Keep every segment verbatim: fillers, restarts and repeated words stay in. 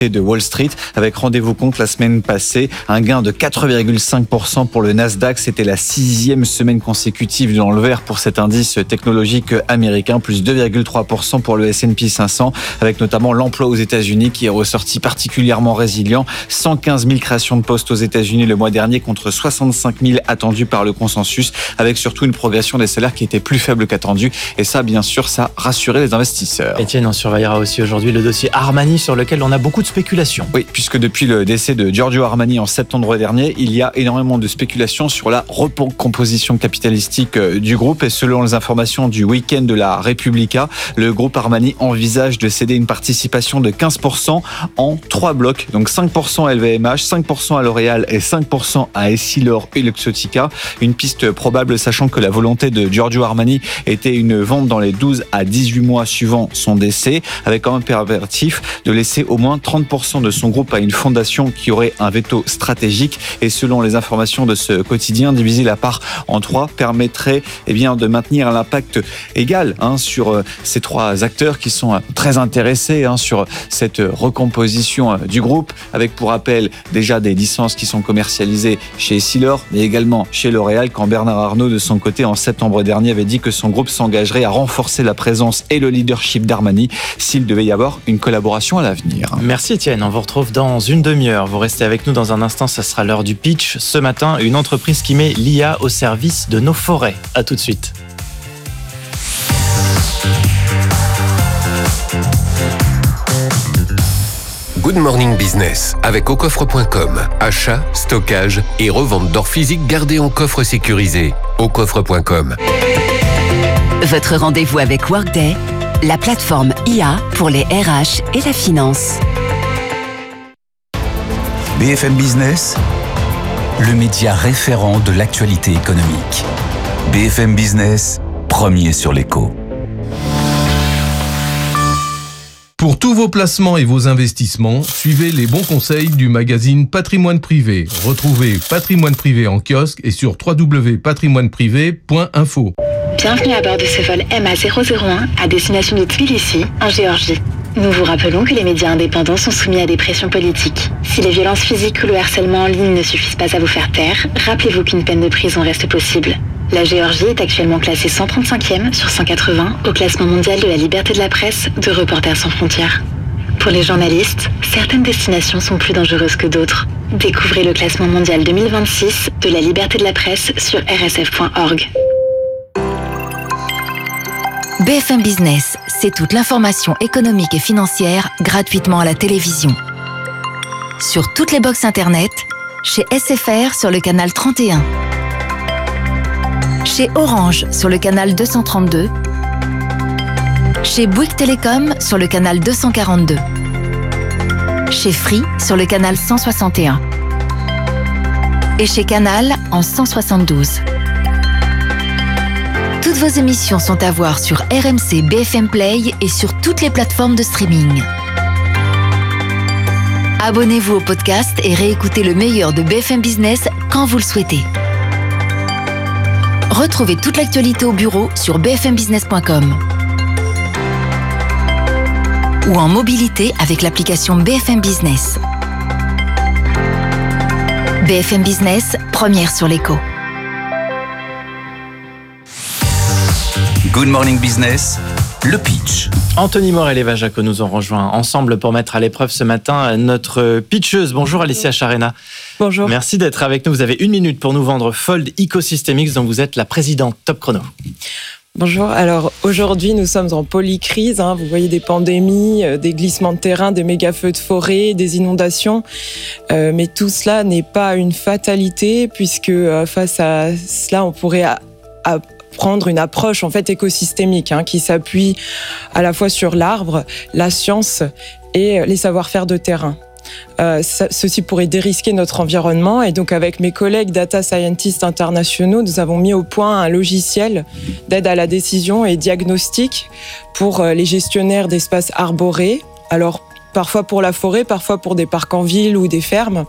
de Wall Street, avec rendez-vous compte la semaine passée, un gain de quatre virgule cinq pour cent pour le Nasdaq. C'était la sixième semaine consécutive dans le vert pour cet indice technologique américain, plus deux virgule trois pour cent pour le S and P cinq cents, avec notamment l'emploi aux États-Unis qui est ressorti particulièrement résilient. cent quinze mille créations de postes aux États-Unis le mois dernier contre soixante-cinq mille attendus par le consensus, avec surtout une progression des salaires qui était plus faible qu'attendue. Et ça, bien sûr, ça a rassuré les investisseurs. Étienne, on surveillera aussi aujourd'hui le dossier Armani sur lequel on a beaucoup de spéculation. Oui, puisque depuis le décès de Giorgio Armani en septembre dernier, il y a énormément de spéculations sur la recomposition capitalistique du groupe. Et selon les informations du week-end de la Repubblica, le groupe Armani envisage de céder une participation de quinze pour cent en trois blocs. Donc cinq pour cent à L V M H, cinq pour cent à L'Oréal et cinq pour cent à Essilor et Luxottica. Une piste probable, sachant que la volonté de Giorgio Armani était une vente dans les douze à dix-huit mois suivant son décès, avec comme impératif de laisser au moins trente pour cent de son groupe à une fondation qui aurait un veto stratégique. Et selon les informations de ce quotidien, diviser la part en trois permettrait eh bien, de maintenir l'impact égal hein, sur euh, ces trois acteurs qui sont euh, très intéressés hein, sur cette recomposition euh, du groupe, avec pour rappel déjà des licences qui sont commercialisées chez Essilor, mais également chez L'Oréal, quand Bernard Arnault, de son côté, en septembre dernier, avait dit que son groupe s'engagerait à renforcer la présence et le leadership d'Armani s'il devait y avoir une collaboration à l'avenir. Merci Étienne, on vous retrouve dans une demi-heure. Vous restez avec nous dans un instant, ça sera l'heure du pitch. Ce matin, une entreprise qui met l'I A au service de nos forêts. À tout de suite. Good Morning Business avec au coffre point com. Achat, stockage et revente d'or physique gardé en coffre sécurisé. au coffre point com. Votre rendez-vous avec Workday, la plateforme I A pour les R H et la finance. B F M Business, le média référent de l'actualité économique. B F M Business, premier sur l'écho. Pour tous vos placements et vos investissements, suivez les bons conseils du magazine Patrimoine Privé. Retrouvez Patrimoine Privé en kiosque et sur w w w point patrimoine privé point info. Bienvenue à bord de ce vol M A zéro zéro un à destination de Tbilissi, en Géorgie. Nous vous rappelons que les médias indépendants sont soumis à des pressions politiques. Si les violences physiques ou le harcèlement en ligne ne suffisent pas à vous faire taire, rappelez-vous qu'une peine de prison reste possible. La Géorgie est actuellement classée cent trente-cinquième sur cent quatre-vingts au classement mondial de la liberté de la presse de Reporters sans frontières. Pour les journalistes, certaines destinations sont plus dangereuses que d'autres. Découvrez le classement mondial deux mille vingt-six de la liberté de la presse sur r s f point org. B F M Business, c'est toute l'information économique et financière gratuitement à la télévision. Sur toutes les box internet, chez S F R sur le canal trente et un, chez Orange sur le canal deux cent trente-deux, chez Bouygues Télécom sur le canal deux cent quarante-deux, chez Free sur le canal cent soixante et un et chez Canal en cent soixante-douze. Toutes vos émissions sont à voir sur R M C B F M Play et sur toutes les plateformes de streaming. Abonnez-vous au podcast et réécoutez le meilleur de B F M Business quand vous le souhaitez. Retrouvez toute l'actualité au bureau sur b f m business point com ou en mobilité avec l'application B F M Business. B F M Business, première sur l'écho. Good Morning Business, le pitch. Anthony Morel et Eva Jaco nous ont rejoints ensemble pour mettre à l'épreuve ce matin notre pitcheuse. Bonjour Alicia Charena. Bonjour. Merci d'être avec nous. Vous avez une minute pour nous vendre Fold Ecosystemix, dont vous êtes la présidente. Top chrono. Bonjour. Alors aujourd'hui, nous sommes en polycrise. Hein. Vous voyez des pandémies, euh, des glissements de terrain, des méga feux de forêt, des inondations. Euh, mais tout cela n'est pas une fatalité, puisque euh, face à cela, on pourrait à, à prendre une approche en fait écosystémique hein, qui s'appuie à la fois sur l'arbre, la science et les savoir-faire de terrain. Euh, ça, ceci pourrait dérisquer notre environnement et donc avec mes collègues data scientists internationaux, nous avons mis au point un logiciel d'aide à la décision et diagnostic pour les gestionnaires d'espaces arborés. Alors parfois pour la forêt, parfois pour des parcs en ville ou des fermes.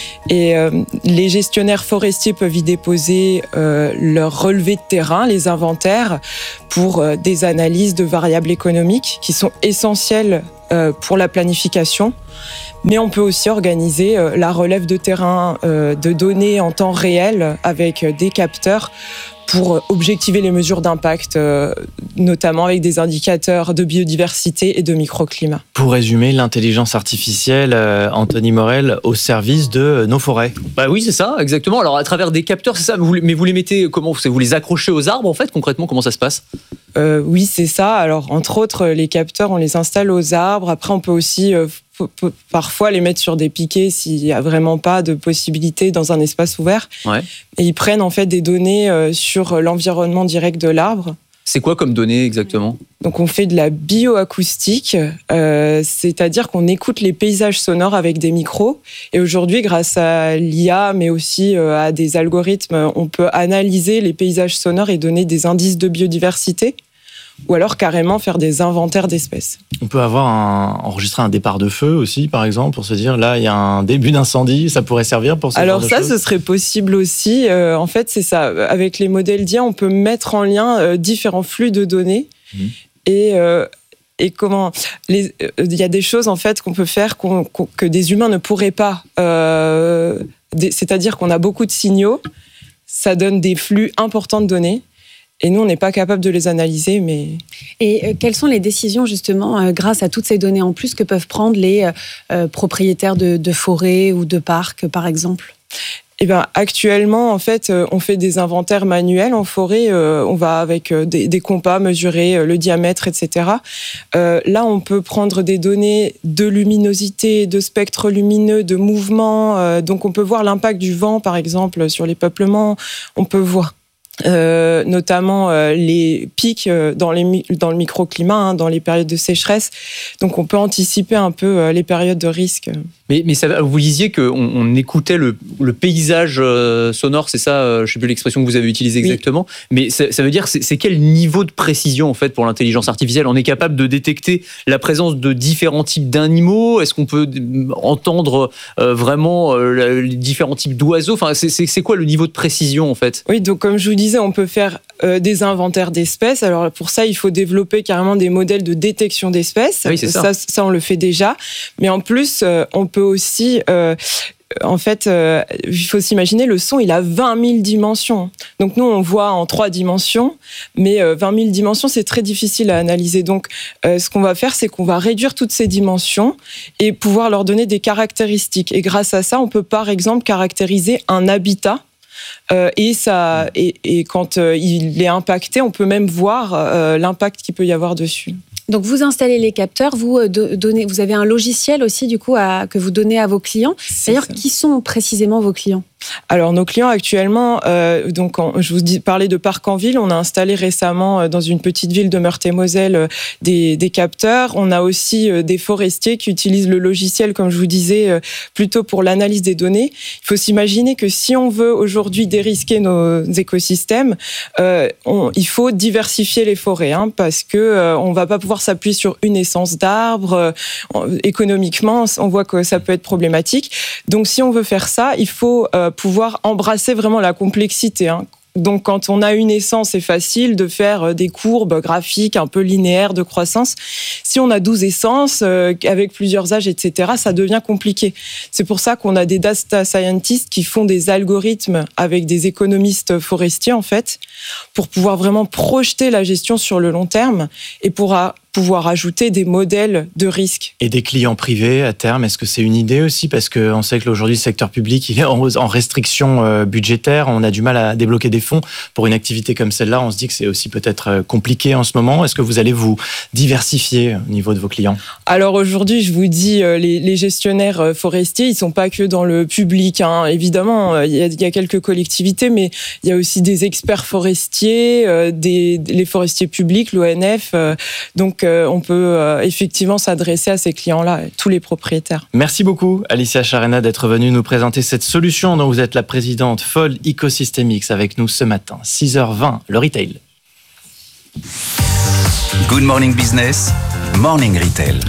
Et euh, les gestionnaires forestiers peuvent y déposer euh, leurs relevés de terrain, les inventaires, pour euh, des analyses de variables économiques qui sont essentielles euh, pour la planification. Mais on peut aussi organiser euh, la relève de terrain euh, de données en temps réel avec euh, des capteurs pour objectiver les mesures d'impact, euh, notamment avec des indicateurs de biodiversité et de microclimat. Pour résumer, l'intelligence artificielle, euh, Anthony Morel, au service de nos forêts. Bah oui, c'est ça, exactement. Alors à travers des capteurs, c'est ça. Vous, mais vous les mettez comment ? Vous les accrochez aux arbres en fait, concrètement, comment ça se passe ? euh, Oui, c'est ça. Alors entre autres, les capteurs, on les installe aux arbres. Après, on peut aussi euh, p- p- parfois les mettre sur des piquets s'il n'y a vraiment pas de possibilité dans un espace ouvert. Ouais. Et ils prennent en fait des données euh, sur l'environnement direct de l'arbre. C'est quoi comme données exactement ? Donc on fait de la bioacoustique, euh, c'est-à-dire qu'on écoute les paysages sonores avec des micros. Et aujourd'hui, grâce à l'I A, mais aussi euh, à des algorithmes, on peut analyser les paysages sonores et donner des indices de biodiversité, ou alors carrément faire des inventaires d'espèces. On peut avoir un, enregistrer un départ de feu aussi, par exemple, pour se dire, là, il y a un début d'incendie, ça pourrait servir pour ce Alors genre de ça, choses. ce serait possible aussi. Euh, en fait, c'est ça. Avec les modèles d'I A, on peut mettre en lien euh, différents flux de données. Mmh. Et, euh, et comment... Il euh, y a des choses, en fait, qu'on peut faire qu'on, qu'on, que des humains ne pourraient pas. Euh, des, c'est-à-dire qu'on a beaucoup de signaux, ça donne des flux importants de données. Et nous, on n'est pas capable de les analyser, mais... Et euh, quelles sont les décisions, justement, euh, grâce à toutes ces données en plus, que peuvent prendre les euh, propriétaires de, de forêts ou de parcs, par exemple ? Eh ben, actuellement, en fait, on fait des inventaires manuels en forêt. Euh, on va avec des, des compas mesurer le diamètre, et cetera. Euh, là, on peut prendre des données de luminosité, de spectre lumineux, de mouvement. Euh, donc, on peut voir l'impact du vent, par exemple, sur les peuplements. On peut voir Euh, notamment euh, les pics euh, dans, les, dans le microclimat, hein, dans les périodes de sécheresse. Donc on peut anticiper un peu euh, les périodes de risque. Mais, mais ça, vous disiez qu'on on écoutait le, le paysage euh, sonore, c'est ça, euh, je ne sais plus l'expression que vous avez utilisée exactement, oui. Mais ça, ça veut dire, c'est, c'est quel niveau de précision en fait pour l'intelligence artificielle ? On est capable de détecter la présence de différents types d'animaux ? Est-ce qu'on peut entendre euh, vraiment euh, les différents types d'oiseaux ? Enfin, c'est, c'est, c'est quoi le niveau de précision en fait ? Oui, donc comme je vous disais, on peut faire euh, des inventaires d'espèces. Alors pour ça, il faut développer carrément des modèles de détection d'espèces. Oui, c'est ça. Ça, ça, on le fait déjà. Mais en plus, euh, on peut aussi... Euh, En fait, euh, il faut s'imaginer, le son, il a vingt mille dimensions. Donc nous, on voit en trois dimensions, mais euh, vingt mille dimensions, c'est très difficile à analyser. Donc euh, ce qu'on va faire, c'est qu'on va réduire toutes ces dimensions et pouvoir leur donner des caractéristiques. Et grâce à ça, on peut par exemple caractériser un habitat. Euh, et, ça, et, et quand euh, il est impacté, on peut même voir euh, l'impact qu'il peut y avoir dessus. Donc vous installez les capteurs, vous donnez, vous avez un logiciel aussi du coup à, que vous donnez à vos clients. C'est D'ailleurs, ça. Qui sont précisément vos clients ? Alors nos clients actuellement, euh, donc en, je vous dis, parlais de parc en ville, on a installé récemment euh, dans une petite ville de Meurthe-et-Moselle euh, des, des capteurs. On a aussi euh, des forestiers qui utilisent le logiciel, comme je vous disais, euh, plutôt pour l'analyse des données. Il faut s'imaginer que si on veut aujourd'hui dérisquer nos écosystèmes, euh, on, il faut diversifier les forêts, hein, parce que euh, on va pas pouvoir s'appuyer sur une essence d'arbres. Euh, économiquement, on voit que ça peut être problématique. Donc si on veut faire ça, il faut euh, pouvoir embrasser vraiment la complexité, hein. Donc, quand on a une essence, c'est facile de faire des courbes graphiques un peu linéaires de croissance. Si on a douze essences, euh, avec plusieurs âges, et cetera, ça devient compliqué. C'est pour ça qu'on a des data scientists qui font des algorithmes avec des économistes forestiers, en fait, pour pouvoir vraiment projeter la gestion sur le long terme et pour a, pouvoir ajouter des modèles de risque. Et des clients privés à terme, est-ce que c'est une idée aussi ? Parce qu'on sait que aujourd'hui, le secteur public, il est en restriction budgétaire, on a du mal à débloquer des fonds. Pour une activité comme celle-là, on se dit que c'est aussi peut-être compliqué en ce moment. Est-ce que vous allez vous diversifier au niveau de vos clients ? Alors aujourd'hui, je vous dis, les, les gestionnaires forestiers, ils ne sont pas que dans le public, hein. Évidemment, il y, a, il y a quelques collectivités, mais il y a aussi des experts forestiers, des, les forestiers publics, l'O N F. Donc, on peut effectivement s'adresser à ces clients-là, tous les propriétaires. Merci beaucoup, Alicia Charena, d'être venue nous présenter cette solution dont vous êtes la présidente. Fold Ecosystemix avec nous ce matin, six heures vingt, le retail. Good Morning Business, Morning Retail.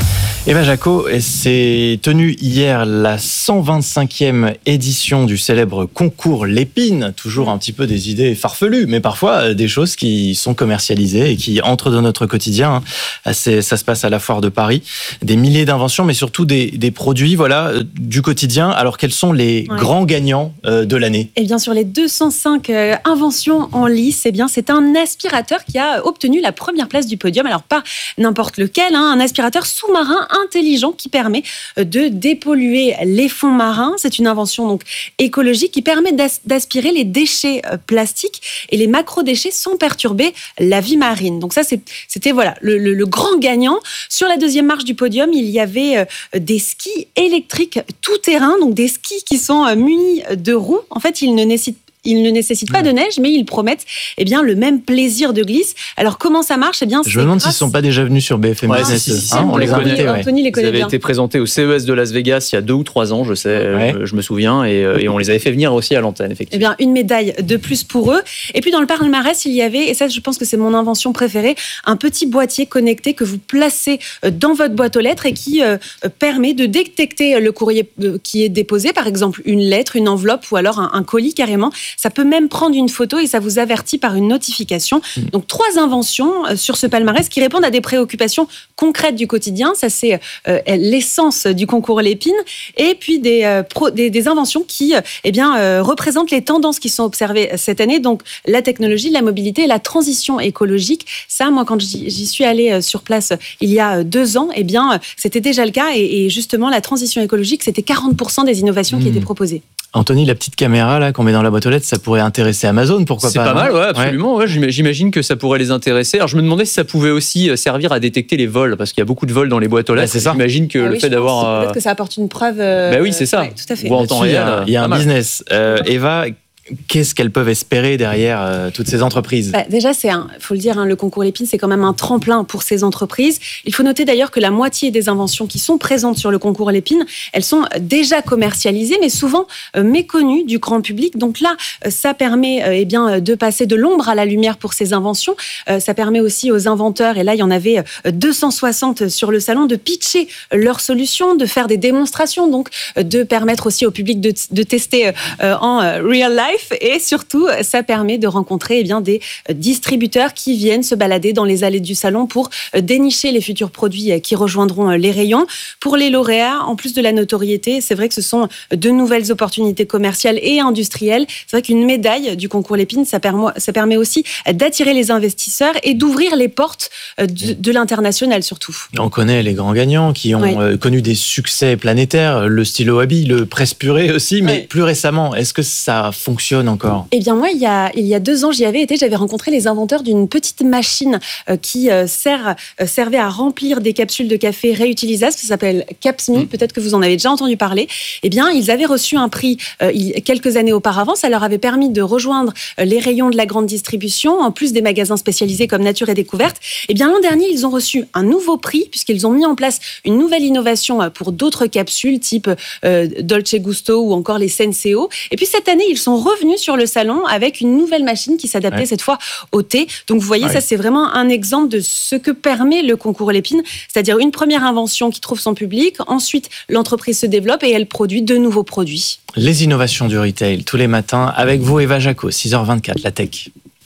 Eva Jaco, s'est tenue hier la cent vingt-cinquième édition du célèbre concours Lépine. Toujours un petit peu des idées farfelues, mais parfois des choses qui sont commercialisées et qui entrent dans notre quotidien. C'est, ça se passe à la Foire de Paris. Des milliers d'inventions, mais surtout des, des produits voilà, du quotidien. Alors, quels sont les ouais. grands gagnants de l'année ? Eh bien, sur les deux cent cinq inventions en lice, eh bien, c'est un aspirateur qui a obtenu la première place du podium. Alors, pas n'importe lequel, hein, un aspirateur sous-marin intelligent qui permet de dépolluer les fonds marins. C'est une invention donc écologique qui permet d'as- d'aspirer les déchets plastiques et les macro-déchets sans perturber la vie marine. Donc ça, c'est, c'était voilà le, le, le grand gagnant. Sur la deuxième marche du podium, il y avait des skis électriques tout-terrain, donc des skis qui sont munis de roues. En fait, ils ne nécessitent Ils ne nécessitent pas de neige, mais ils promettent eh bien, le même plaisir de glisse. Alors, comment ça marche ? Eh bien, Je me demande grâce... s'ils ne sont pas déjà venus sur B F M ouais, Business. Si, si, si, hein, on, on les connaît. Anthony les connaît bien. Ils avaient bien. été présentés au C E S de Las Vegas il y a deux ou trois ans, je sais, ouais. je me souviens, et, et on les avait fait venir aussi à l'antenne, effectivement. Eh bien, une médaille de plus pour eux. Et puis, dans le palmarès, il y avait, et ça, je pense que c'est mon invention préférée, un petit boîtier connecté que vous placez dans votre boîte aux lettres et qui euh, permet de détecter le courrier qui est déposé, par exemple une lettre, une enveloppe ou alors un, un colis carrément. Ça peut même prendre une photo et ça vous avertit par une notification. Donc, trois inventions sur ce palmarès qui répondent à des préoccupations concrètes du quotidien. Ça, c'est euh, l'essence du concours Lépine. Et puis, des, euh, pro, des, des inventions qui euh, eh bien, euh, représentent les tendances qui sont observées cette année. Donc, la technologie, la mobilité et la transition écologique. Ça, moi, quand j'y, j'y suis allée sur place il y a deux ans, eh bien, c'était déjà le cas. Et, et justement, la transition écologique, c'était quarante pour cent des innovations mmh. qui étaient proposées. Anthony, la petite caméra là qu'on met dans la boîte aux lettres, ça pourrait intéresser Amazon, pourquoi c'est pas ? C'est pas mal, ouais, absolument. Ouais. Ouais, j'imagine que ça pourrait les intéresser. Alors je me demandais si ça pouvait aussi servir à détecter les vols, parce qu'il y a beaucoup de vols dans les boîtes aux lettres. Bah, c'est ça. J'imagine que ah, le oui, fait d'avoir. Euh... Peut-être que ça apporte une preuve. Euh... Bah oui, c'est ça. Ouais, tout à fait. Voir en temps réel. Il y a un business. Euh, Eva. Qu'est-ce qu'elles peuvent espérer derrière euh, toutes ces entreprises ? bah, Déjà, c'est un, faut le dire, hein, le concours Lépine, c'est quand même un tremplin pour ces entreprises. Il faut noter d'ailleurs que la moitié des inventions qui sont présentes sur le concours Lépine, elles sont déjà commercialisées, mais souvent euh, méconnues du grand public. Donc là, euh, ça permet euh, eh bien, de passer de l'ombre à la lumière pour ces inventions. Euh, ça permet aussi aux inventeurs, et là, il y en avait euh, deux cent soixante sur le salon, de pitcher leurs solutions, de faire des démonstrations, donc euh, de permettre aussi au public de, de tester euh, en euh, real life. Et surtout, ça permet de rencontrer eh bien, des distributeurs qui viennent se balader dans les allées du salon pour dénicher les futurs produits qui rejoindront les rayons. Pour les lauréats, en plus de la notoriété, c'est vrai que ce sont de nouvelles opportunités commerciales et industrielles. C'est vrai qu'une médaille du concours Lépine, ça permet, ça permet aussi d'attirer les investisseurs et d'ouvrir les portes de, de l'international surtout. On connaît les grands gagnants qui ont oui. connu des succès planétaires, le stylo à billes, le presse-purée aussi, mais oui. plus récemment, est-ce que ça fonctionne encore ? Eh bien moi, il y a, il y a deux ans, j'y avais été, j'avais rencontré les inventeurs d'une petite machine euh, qui euh, sert, euh, servait à remplir des capsules de café réutilisables, ça s'appelle Capsme, mmh. peut-être que vous en avez déjà entendu parler. Eh bien, ils avaient reçu un prix euh, il, quelques années auparavant, ça leur avait permis de rejoindre euh, les rayons de la grande distribution, en plus des magasins spécialisés comme Nature et Découverte. Eh bien, l'an dernier, ils ont reçu un nouveau prix, puisqu'ils ont mis en place une nouvelle innovation pour d'autres capsules, type euh, Dolce Gusto ou encore les Senseo. Et puis cette année, ils sont revenus sur le salon avec une nouvelle machine qui s'adaptait ouais. cette fois au thé. Donc vous voyez, ouais. ça c'est vraiment un exemple de ce que permet le concours Lépine, c'est-à-dire une première invention qui trouve son public, ensuite l'entreprise se développe et elle produit de nouveaux produits. Les innovations du retail, tous les matins, avec vous Eva Jaco, six heures vingt-quatre, la tech.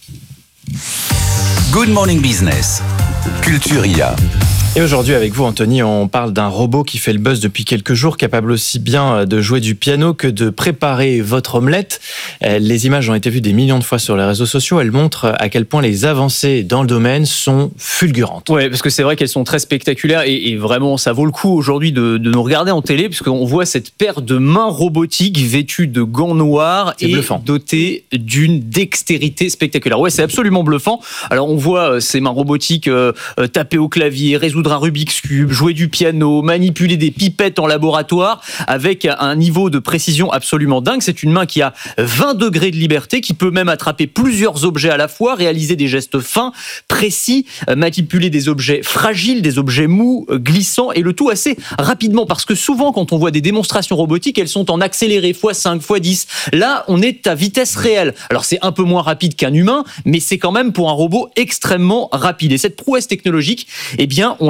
Good Morning Business, Culturia. Et aujourd'hui, avec vous, Anthony, on parle d'un robot qui fait le buzz depuis quelques jours, capable aussi bien de jouer du piano que de préparer votre omelette. Les images ont été vues des millions de fois sur les réseaux sociaux. Elles montrent à quel point les avancées dans le domaine sont fulgurantes. Oui, parce que c'est vrai qu'elles sont très spectaculaires et, et vraiment, ça vaut le coup aujourd'hui de, de nous regarder en télé, puisqu'on voit cette paire de mains robotiques vêtues de gants noirs c'est et bluffant. Dotées d'une dextérité spectaculaire. Ouais, c'est absolument bluffant. Alors, on voit ces mains robotiques euh, taper au clavier, résoudre un Rubik's Cube, jouer du piano, manipuler des pipettes en laboratoire avec un niveau de précision absolument dingue. C'est une main qui a vingt degrés de liberté, qui peut même attraper plusieurs objets à la fois, réaliser des gestes fins, précis, manipuler des objets fragiles, des objets mous, glissants, et le tout assez rapidement, parce que souvent quand on voit des démonstrations robotiques, elles sont en accéléré fois cinq, fois dix. Là, on est à vitesse réelle. Alors c'est un peu moins rapide qu'un humain, mais c'est quand même pour un robot extrêmement rapide. Et cette prouesse technologique, eh bien, on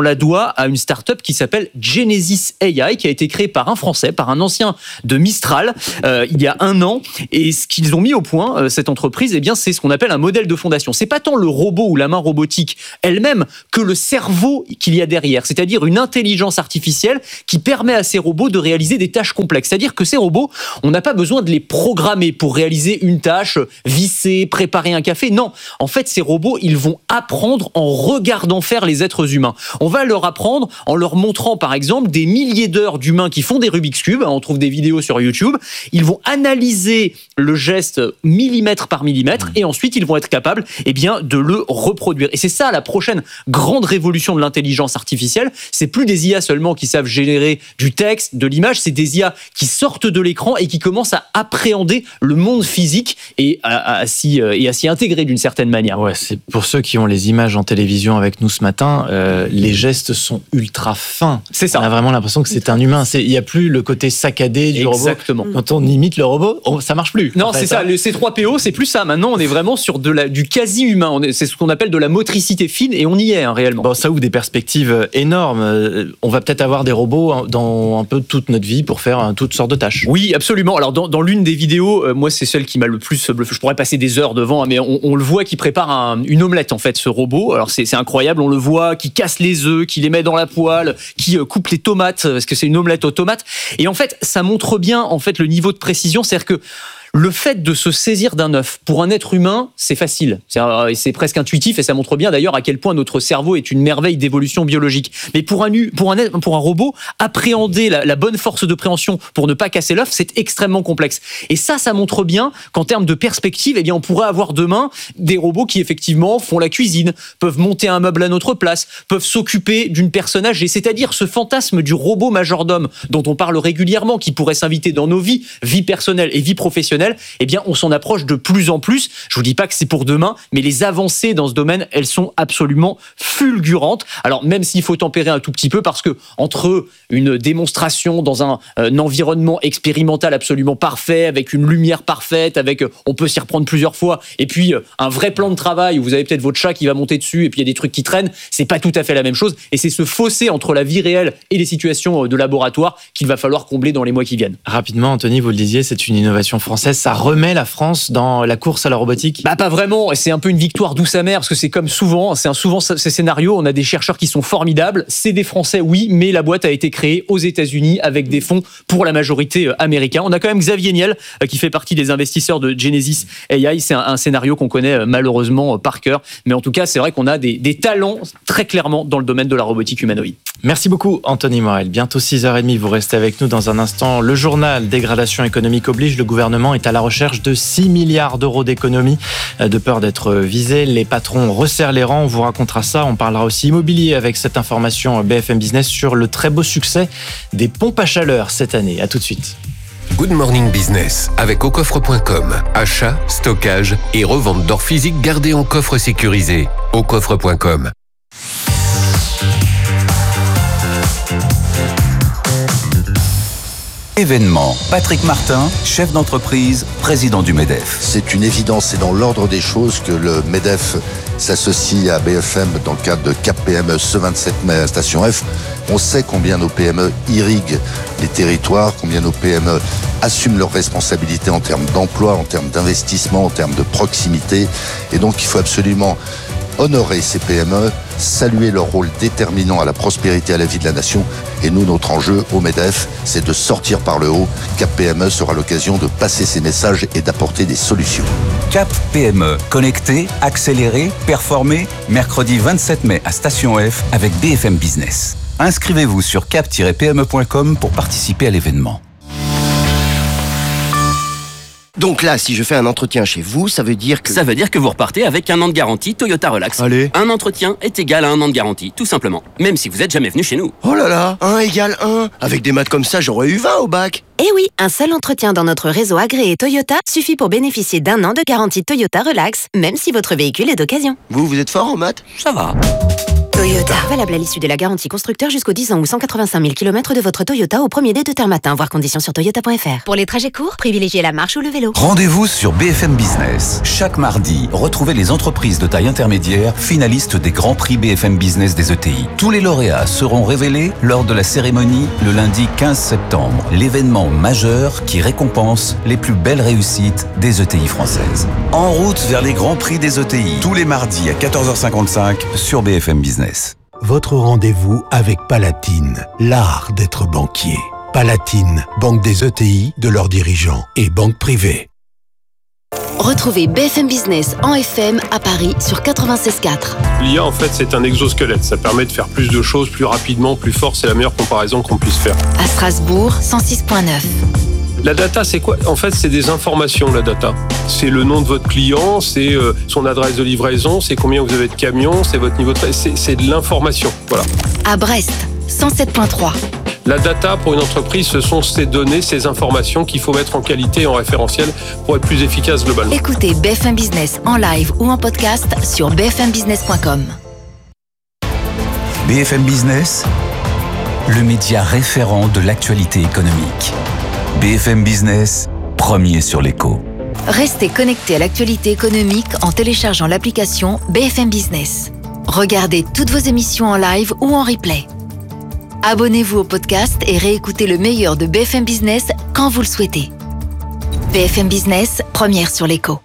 la doit à une start-up qui s'appelle Genesis A I, qui a été créée par un Français, par un ancien de Mistral, euh, il y a un an. Et ce qu'ils ont mis au point, euh, cette entreprise, eh bien, c'est ce qu'on appelle un modèle de fondation. C'est pas tant le robot ou la main robotique elle-même que le cerveau qu'il y a derrière, c'est-à-dire une intelligence artificielle qui permet à ces robots de réaliser des tâches complexes. C'est-à-dire que ces robots, on n'a pas besoin de les programmer pour réaliser une tâche, visser, préparer un café. Non, en fait, ces robots, ils vont apprendre en regardant faire les êtres humains. On va leur apprendre en leur montrant, par exemple, des milliers d'heures d'humains qui font des Rubik's Cube. On trouve des vidéos sur YouTube. Ils vont analyser le geste millimètre par millimètre et ensuite, ils vont être capables, eh bien, de le reproduire. Et c'est ça la prochaine grande révolution de l'intelligence artificielle. C'est plus des I A seulement qui savent générer du texte, de l'image. C'est des I A qui sortent de l'écran et qui commencent à appréhender le monde physique et à, à, à s'y, et à s'y intégrer d'une certaine manière. Ouais, c'est pour ceux qui ont les images en télévision avec nous ce matin, euh, les gestes sont ultra fins. C'est ça. On a vraiment l'impression que c'est un humain. Il n'y a plus le côté saccadé du Exactement. robot. Quand on imite le robot, on, ça marche plus. Non, en fait, c'est ça. hein. Le C trois P O, c'est plus ça. Maintenant, on est vraiment sur de la, du quasi-humain. On est, c'est ce qu'on appelle de la motricité fine et on y est hein, réellement. Bon, ça ouvre des perspectives énormes. On va peut-être avoir des robots dans un peu toute notre vie pour faire toutes sortes de tâches. Oui, absolument. Alors, dans, dans l'une des vidéos, euh, moi, c'est celle qui m'a le plus bluffé. Je pourrais passer des heures devant, mais on, on le voit qui prépare un, une omelette, en fait, ce robot. Alors, c'est, c'est incroyable. On le voit qui casse les œufs, qui les met dans la poêle, qui euh, coupe les tomates, parce que c'est une omelette aux tomates. Et en fait, ça montre bien, en fait, le niveau de précision. C'est-à-dire que le fait de se saisir d'un œuf, pour un être humain, c'est facile. C'est, c'est presque intuitif et ça montre bien d'ailleurs à quel point notre cerveau est une merveille d'évolution biologique. Mais pour un, pour un, pour un robot, appréhender la, la bonne force de préhension pour ne pas casser l'œuf, c'est extrêmement complexe. Et ça, ça montre bien qu'en termes de perspective, eh bien, on pourrait avoir demain des robots qui effectivement font la cuisine, peuvent monter un meuble à notre place, peuvent s'occuper d'une personne âgée. C'est-à-dire ce fantasme du robot majordome dont on parle régulièrement, qui pourrait s'inviter dans nos vies, vie personnelle et vie professionnelle. Eh bien, on s'en approche de plus en plus. Je vous dis pas que c'est pour demain, mais les avancées dans ce domaine, elles sont absolument fulgurantes. Alors, même s'il faut tempérer un tout petit peu, parce que entre une démonstration dans un, un environnement expérimental absolument parfait, avec une lumière parfaite, avec, on peut s'y reprendre plusieurs fois, et puis un vrai plan de travail où vous avez peut-être votre chat qui va monter dessus, et puis il y a des trucs qui traînent, c'est pas tout à fait la même chose. Et c'est ce fossé entre la vie réelle et les situations de laboratoire qu'il va falloir combler dans les mois qui viennent. Rapidement, Anthony, vous le disiez, c'est une innovation française. Ça remet la France dans la course à la robotique ? Bah pas vraiment, c'est un peu une victoire douce amère parce que c'est comme souvent, c'est un souvent ces scénarios, on a des chercheurs qui sont formidables, c'est des Français oui, mais la boîte a été créée aux États-Unis avec des fonds pour la majorité américains. On a quand même Xavier Niel qui fait partie des investisseurs de Genesis A I, c'est un, un scénario qu'on connaît malheureusement par cœur, mais en tout cas, c'est vrai qu'on a des, des talents très clairement dans le domaine de la robotique humanoïde. Merci beaucoup Anthony Morel. Bientôt six heures trente, vous restez avec nous dans un instant. Le journal Dégradation économique oblige, le gouvernement est à la recherche de six milliards d'euros d'économies. De peur d'être visé, les patrons resserrent les rangs. On vous racontera ça. On parlera aussi immobilier avec cette information B F M Business sur le très beau succès des pompes à chaleur cette année. À tout de suite. Good Morning Business avec au coffre point com. Achat, stockage et revente d'or physique gardé en coffre sécurisé. au coffre point com. Événement. Patrick Martin, chef d'entreprise, président du MEDEF. C'est une évidence, c'est dans l'ordre des choses que le MEDEF s'associe à B F M dans le cadre de Cap P M E ce vingt-sept mai à Station F. On sait combien nos P M E irriguent les territoires, combien nos P M E assument leurs responsabilités en termes d'emploi, en termes d'investissement, en termes de proximité. Et donc, il faut absolument honorer ces P M E, saluer leur rôle déterminant à la prospérité, à la vie de la nation. Et nous, notre enjeu au MEDEF, c'est de sortir par le haut. Cap P M E sera l'occasion de passer ces messages et d'apporter des solutions. Cap P M E, connecté, accéléré, performé, mercredi vingt-sept mai à Station F avec B F M Business. Inscrivez-vous sur cap tiret p m e point com pour participer à l'événement. Donc là, si je fais un entretien chez vous, ça veut dire que... Ça veut dire que vous repartez avec un an de garantie Toyota Relax. Allez. Un entretien est égal à un an de garantie, tout simplement. Même si vous êtes jamais venu chez nous. Oh là là, un égale un. Avec des maths comme ça, j'aurais eu vingt au bac. Eh oui, un seul entretien dans notre réseau agréé Toyota suffit pour bénéficier d'un an de garantie Toyota Relax, même si votre véhicule est d'occasion. Vous, vous êtes fort en maths ? Ça va. Toyota. Valable à l'issue de la garantie constructeur jusqu'aux dix ans ou cent quatre-vingt-cinq mille kilomètres de votre Toyota au premier dé de terme matin. Voir conditions sur toyota point f r. Pour les trajets courts, privilégiez la marche ou le vélo. Rendez-vous sur B F M Business. Chaque mardi, retrouvez les entreprises de taille intermédiaire finalistes des grands prix B F M Business des E T I. Tous les lauréats seront révélés lors de la cérémonie le lundi quinze septembre. L'événement majeur qui récompense les plus belles réussites des E T I françaises. En route vers les grands prix des E T I. Tous les mardis à quatorze heures cinquante-cinq sur B F M Business. Votre rendez-vous avec Palatine, l'art d'être banquier. Palatine, banque des E T I, de leurs dirigeants et banque privée. Retrouvez B F M Business en F M à Paris sur quatre-vingt-seize quatre. L'I A, en fait, c'est un exosquelette. Ça permet de faire plus de choses, plus rapidement, plus fort. C'est la meilleure comparaison qu'on puisse faire. À Strasbourg, cent six virgule neuf. La data, c'est quoi? En fait, c'est des informations, la data. C'est le nom de votre client, c'est euh, son adresse de livraison, c'est combien vous avez de camions, c'est votre niveau de... C'est, c'est de l'information, voilà. À Brest, cent sept virgule trois. La data, pour une entreprise, ce sont ces données, ces informations qu'il faut mettre en qualité et en référentiel pour être plus efficace globalement. Écoutez B F M Business en live ou en podcast sur b f m business point com. B F M Business, le média référent de l'actualité économique. B F M Business, premier sur l'écho. Restez connecté à l'actualité économique en téléchargeant l'application B F M Business. Regardez toutes vos émissions en live ou en replay. Abonnez-vous au podcast et réécoutez le meilleur de B F M Business quand vous le souhaitez. B F M Business, première sur l'écho.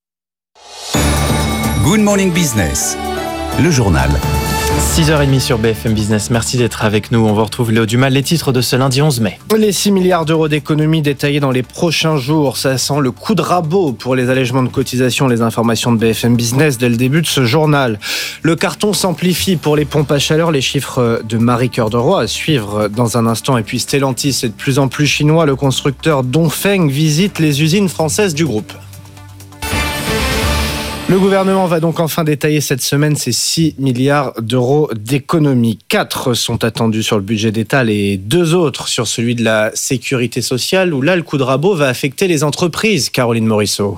Good Morning Business, le journal. six heures trente sur B F M Business. Merci d'être avec nous. On vous retrouve Léo Dumas, les titres de ce lundi onze mai. Les six milliards d'euros d'économies détaillés dans les prochains jours. Ça sent le coup de rabot pour les allègements de cotisations. Les informations de B F M Business dès le début de ce journal. Le carton s'amplifie pour les pompes à chaleur. Les chiffres de Marie Cœur de Roi à suivre dans un instant. Et puis Stellantis est de plus en plus chinois. Le constructeur Dongfeng visite les usines françaises du groupe. Le gouvernement va donc enfin détailler cette semaine ces six milliards d'euros d'économies. Quatre sont attendus sur le budget d'État, les deux autres sur celui de la sécurité sociale, où là, le coup de rabot va affecter les entreprises. Caroline Morisseau.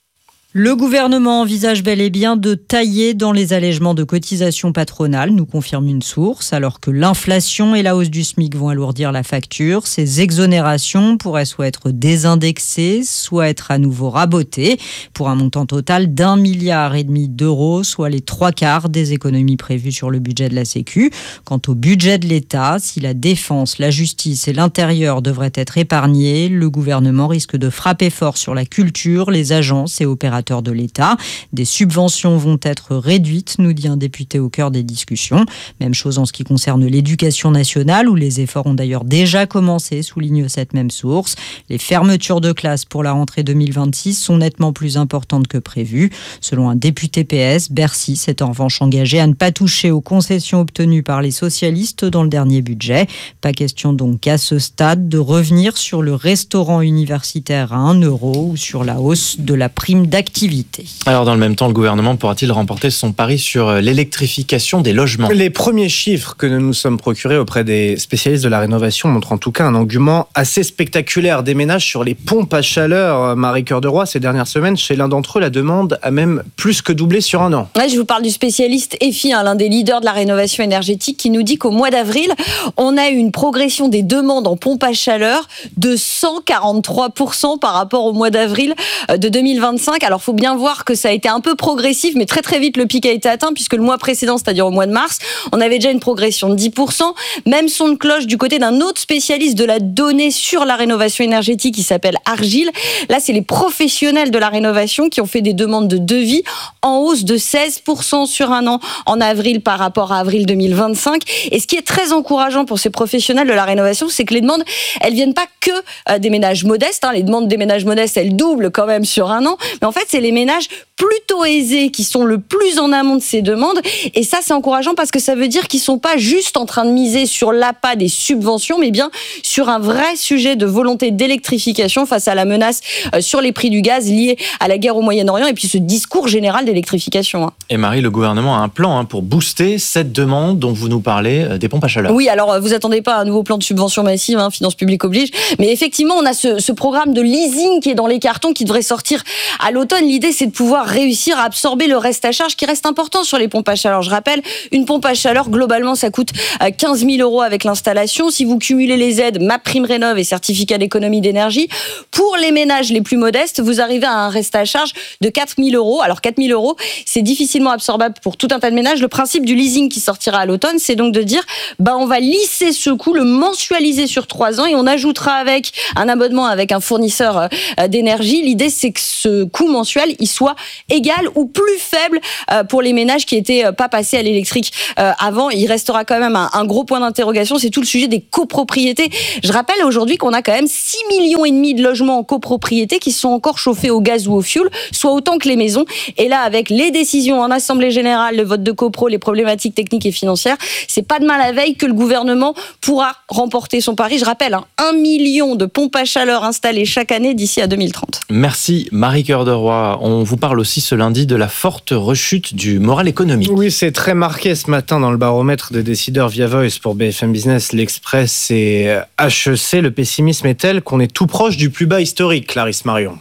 Le gouvernement envisage bel et bien de tailler dans les allègements de cotisations patronales, nous confirme une source, alors que l'inflation et la hausse du SMIC vont alourdir la facture. Ces exonérations pourraient soit être désindexées, soit être à nouveau rabotées, pour un montant total d'un milliard et demi d'euros, soit les trois quarts des économies prévues sur le budget de la Sécu. Quant au budget de l'État, si la défense, la justice et l'intérieur devraient être épargnés, le gouvernement risque de frapper fort sur la culture, les agences et opérateurs de l'État. Des subventions vont être réduites, nous dit un député au cœur des discussions. Même chose en ce qui concerne l'éducation nationale, où les efforts ont d'ailleurs déjà commencé, souligne cette même source. Les fermetures de classes pour la rentrée deux mille vingt-six sont nettement plus importantes que prévu. Selon un député P S, Bercy s'est en revanche engagé à ne pas toucher aux concessions obtenues par les socialistes dans le dernier budget. Pas question donc à ce stade de revenir sur le restaurant universitaire à un euro ou sur la hausse de la prime d'activité. Alors dans le même temps, le gouvernement pourra-t-il remporter son pari sur l'électrification des logements ? Les premiers chiffres que nous nous sommes procurés auprès des spécialistes de la rénovation montrent en tout cas un engouement assez spectaculaire des ménages sur les pompes à chaleur. Marie Cœur de Roi, ces dernières semaines, chez l'un d'entre eux, la demande a même plus que doublé sur un an. Ouais, je vous parle du spécialiste E F I, hein, l'un des leaders de la rénovation énergétique, qui nous dit qu'au mois d'avril, on a eu une progression des demandes en pompes à chaleur de cent quarante-trois pour cent par rapport au mois d'avril de deux mille vingt-cinq. Alors, il faut bien voir que ça a été un peu progressif, mais très très vite le pic a été atteint, puisque le mois précédent, c'est-à-dire au mois de mars, on avait déjà une progression de dix pour cent. Même son de cloche du côté d'un autre spécialiste de la donnée sur la rénovation énergétique qui s'appelle Argile. Là, c'est les professionnels de la rénovation qui ont fait des demandes de devis en hausse de seize pour cent sur un an en avril par rapport à avril deux mille vingt-cinq. Et ce qui est très encourageant pour ces professionnels de la rénovation, c'est que les demandes, elles viennent pas que des ménages modestes. Hein. Les demandes des ménages modestes, elles doublent quand même sur un an. Mais en fait, c'est les ménages plutôt aisés qui sont le plus en amont de ces demandes. Et ça, c'est encourageant parce que ça veut dire qu'ils sont pas juste en train de miser sur l'appât des subventions, mais bien sur un vrai sujet de volonté d'électrification face à la menace sur les prix du gaz liée à la guerre au Moyen-Orient et puis ce discours général d'électrification. Et Marie, le gouvernement a un plan hein, pour booster cette demande dont vous nous parlez, des pompes à chaleur. Oui, alors vous attendez pas un nouveau plan de subvention massive, hein, finances publiques oblige, mais effectivement, on a ce, ce programme de leasing qui est dans les cartons qui devrait sortir à l'automne. l'automne, l'idée c'est de pouvoir réussir à absorber le reste à charge qui reste important sur les pompes à chaleur. Je rappelle, une pompe à chaleur, globalement, ça coûte quinze mille euros avec l'installation. Si vous cumulez les aides, MaPrimeRénov' et certificat d'économie d'énergie, pour les ménages les plus modestes, vous arrivez à un reste à charge de quatre mille euros. Alors quatre mille euros, c'est difficilement absorbable pour tout un tas de ménages. Le principe du leasing qui sortira à l'automne, c'est donc de dire, bah, on va lisser ce coût, le mensualiser sur trois ans et on ajoutera avec un abonnement avec un fournisseur d'énergie. L'idée, c'est que ce coût mensuel, il soit égal ou plus faible pour les ménages qui étaient pas passés à l'électrique avant. Il restera quand même un, un gros point d'interrogation, c'est tout le sujet des copropriétés. Je rappelle aujourd'hui qu'on a quand même six millions et demi de logements en copropriété qui sont encore chauffés au gaz ou au fioul, soit autant que les maisons. Et là, avec les décisions en Assemblée Générale, le vote de copro, les problématiques techniques et financières, c'est pas demain la veille que le gouvernement pourra remporter son pari. Je rappelle, hein, un million de pompes à chaleur installées chaque année d'ici à deux mille trente. Merci Marie Cœur de Roy. On vous parle aussi ce lundi de la forte rechute du moral économique. Oui, c'est très marqué ce matin dans le baromètre de décideurs via Voice pour B F M Business, l'Express et H E C. Le pessimisme est tel qu'on est tout proche du plus bas historique, Clarisse Marion.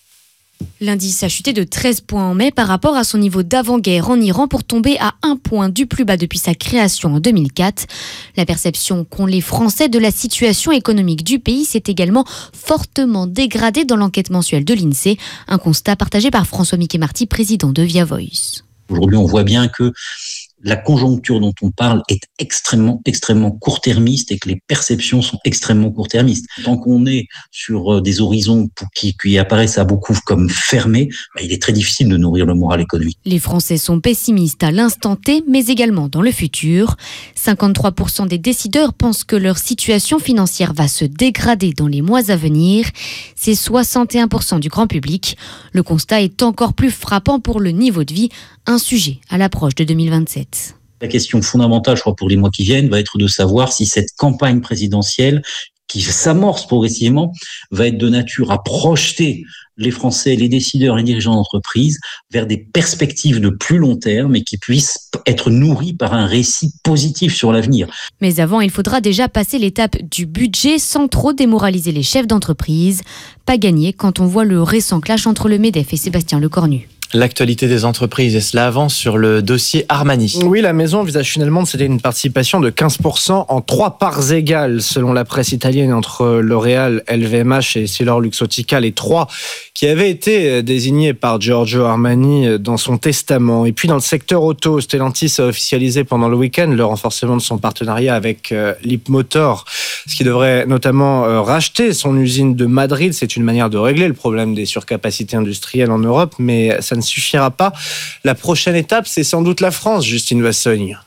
L'indice a chuté de treize points en mai par rapport à son niveau d'avant-guerre en Iran pour tomber à un point du plus bas depuis sa création en deux mille quatre. La perception qu'ont les Français de la situation économique du pays s'est également fortement dégradée dans l'enquête mensuelle de l'INSEE, un constat partagé par François-Michel Marty, président de Via Voice. Aujourd'hui, on voit bien que la conjoncture dont on parle est extrêmement, extrêmement court-termiste et que les perceptions sont extrêmement court-termistes. Tant qu'on est sur des horizons qui, qui apparaissent à beaucoup comme fermés, bah, il est très difficile de nourrir le moral économique. Les Français sont pessimistes à l'instant T, mais également dans le futur. cinquante-trois pour cent des décideurs pensent que leur situation financière va se dégrader dans les mois à venir. C'est soixante et un pour cent du grand public. Le constat est encore plus frappant pour le niveau de vie, un sujet à l'approche de deux mille vingt-sept. La question fondamentale, je crois, pour les mois qui viennent, va être de savoir si cette campagne présidentielle qui s'amorce progressivement va être de nature à projeter les Français, les décideurs, les dirigeants d'entreprise vers des perspectives de plus long terme et qui puissent être nourris par un récit positif sur l'avenir. Mais avant, il faudra déjà passer l'étape du budget sans trop démoraliser les chefs d'entreprise. Pas gagné quand on voit le récent clash entre le MEDEF et Sébastien Lecornu. L'actualité des entreprises, et cela avance sur le dossier Armani. Oui, la maison envisage finalement de céder une participation de quinze pour cent en trois parts égales, selon la presse italienne, entre L'Oréal, L V M H et EssilorLuxottica, les trois qui avaient été désignés par Giorgio Armani dans son testament. Et puis dans le secteur auto, Stellantis a officialisé pendant le week-end le renforcement de son partenariat avec Leapmotor, ce qui devrait notamment racheter son usine de Madrid. C'est une manière de régler le problème des surcapacités industrielles en Europe, mais ça ne suffira pas. La prochaine étape, c'est sans doute la France, Justine Vassogne.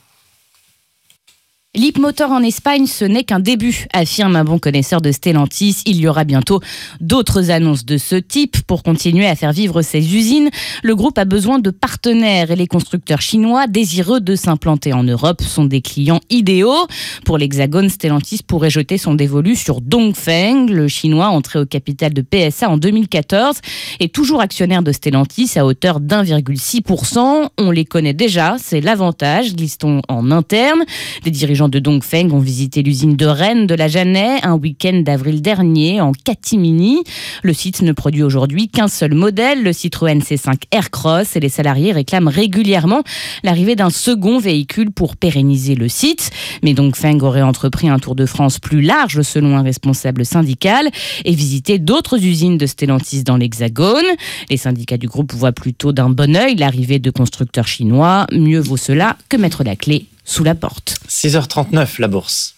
Leapmotor en Espagne, ce n'est qu'un début, affirme un bon connaisseur de Stellantis. Il y aura bientôt d'autres annonces de ce type. Pour continuer à faire vivre ses usines, le groupe a besoin de partenaires et les constructeurs chinois désireux de s'implanter en Europe sont des clients idéaux. Pour l'Hexagone, Stellantis pourrait jeter son dévolu sur Dongfeng, le chinois entré au capital de P S A en deux mille quatorze et toujours actionnaire de Stellantis à hauteur d'un virgule six pour cent. On les connaît déjà, c'est l'avantage, glisse-t-on en interne. Des dirigeants de Dongfeng ont visité l'usine de Rennes de la Jeannet un week-end d'avril dernier en catimini. Le site ne produit aujourd'hui qu'un seul modèle, le Citroën C cinq Aircross, et les salariés réclament régulièrement l'arrivée d'un second véhicule pour pérenniser le site. Mais Dongfeng aurait entrepris un tour de France plus large selon un responsable syndical et visité d'autres usines de Stellantis dans l'Hexagone. Les syndicats du groupe voient plutôt d'un bon œil l'arrivée de constructeurs chinois. Mieux vaut cela que mettre la clé sous la porte. six heures trente-neuf, la bourse.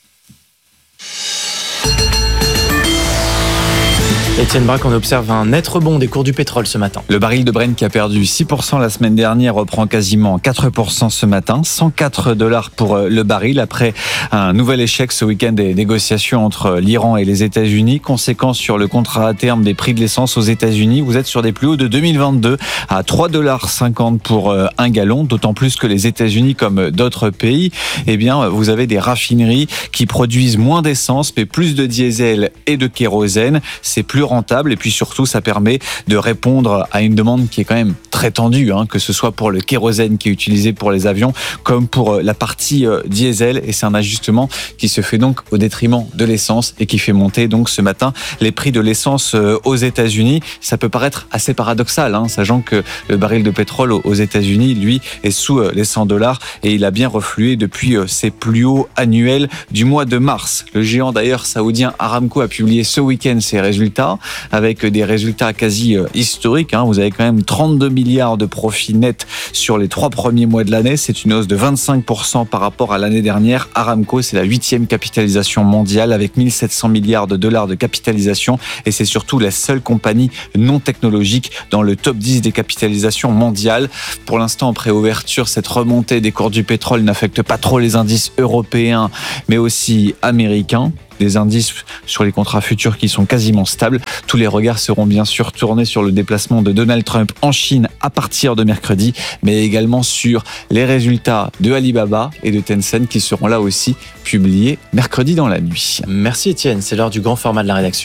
Étienne Braque, on observe un net rebond des cours du pétrole ce matin. Le baril de Brent qui a perdu six pour cent la semaine dernière reprend quasiment quatre pour cent ce matin. cent quatre dollars pour le baril après un nouvel échec ce week-end des négociations entre l'Iran et les États-Unis. Conséquence sur le contrat à terme des prix de l'essence aux États-Unis. Vous êtes sur des plus hauts de deux mille vingt-deux à trois dollars cinquante pour un gallon. D'autant plus que les États-Unis, comme d'autres pays, eh bien, vous avez des raffineries qui produisent moins d'essence mais plus de diesel et de kérosène. C'est plus plus rentable et puis surtout ça permet de répondre à une demande qui est quand même très tendue, hein, que ce soit pour le kérosène qui est utilisé pour les avions comme pour la partie euh, diesel, et c'est un ajustement qui se fait donc au détriment de l'essence et qui fait monter donc ce matin les prix de l'essence euh, aux États-Unis. Ça peut paraître assez paradoxal, hein, sachant que le baril de pétrole aux États-Unis, lui, est sous euh, les cent dollars et il a bien reflué depuis euh, ses plus hauts annuels du mois de mars. Le géant d'ailleurs saoudien Aramco a publié ce week-end ses résultats avec des résultats quasi euh, historiques, hein. Vous avez quand même trente-deux milliards de profits nets sur les trois premiers mois de l'année. C'est une hausse de vingt-cinq pour cent par rapport à l'année dernière. Aramco, c'est la huitième capitalisation mondiale avec mille sept cents milliards de dollars de capitalisation et c'est surtout la seule compagnie non technologique dans le top dix des capitalisations mondiales. Pour l'instant, en préouverture, cette remontée des cours du pétrole n'affecte pas trop les indices européens mais aussi américains. Des indices sur les contrats futurs qui sont quasiment stables. Tous les regards seront bien sûr tournés sur le déplacement de Donald Trump en Chine à partir de mercredi, mais également sur les résultats de Alibaba et de Tencent qui seront là aussi publiés mercredi dans la nuit. Merci Étienne, c'est l'heure du grand format de la rédaction.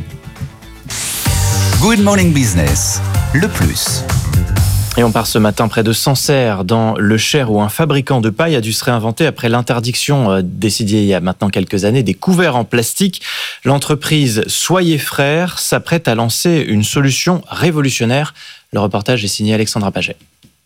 Good Morning Business, le plus. Et on part ce matin près de Sancerre, dans le Cher, où un fabricant de paille a dû se réinventer après l'interdiction décidée il y a maintenant quelques années des couverts en plastique. L'entreprise Soyez Frères s'apprête à lancer une solution révolutionnaire. Le reportage est signé Alexandra Paget.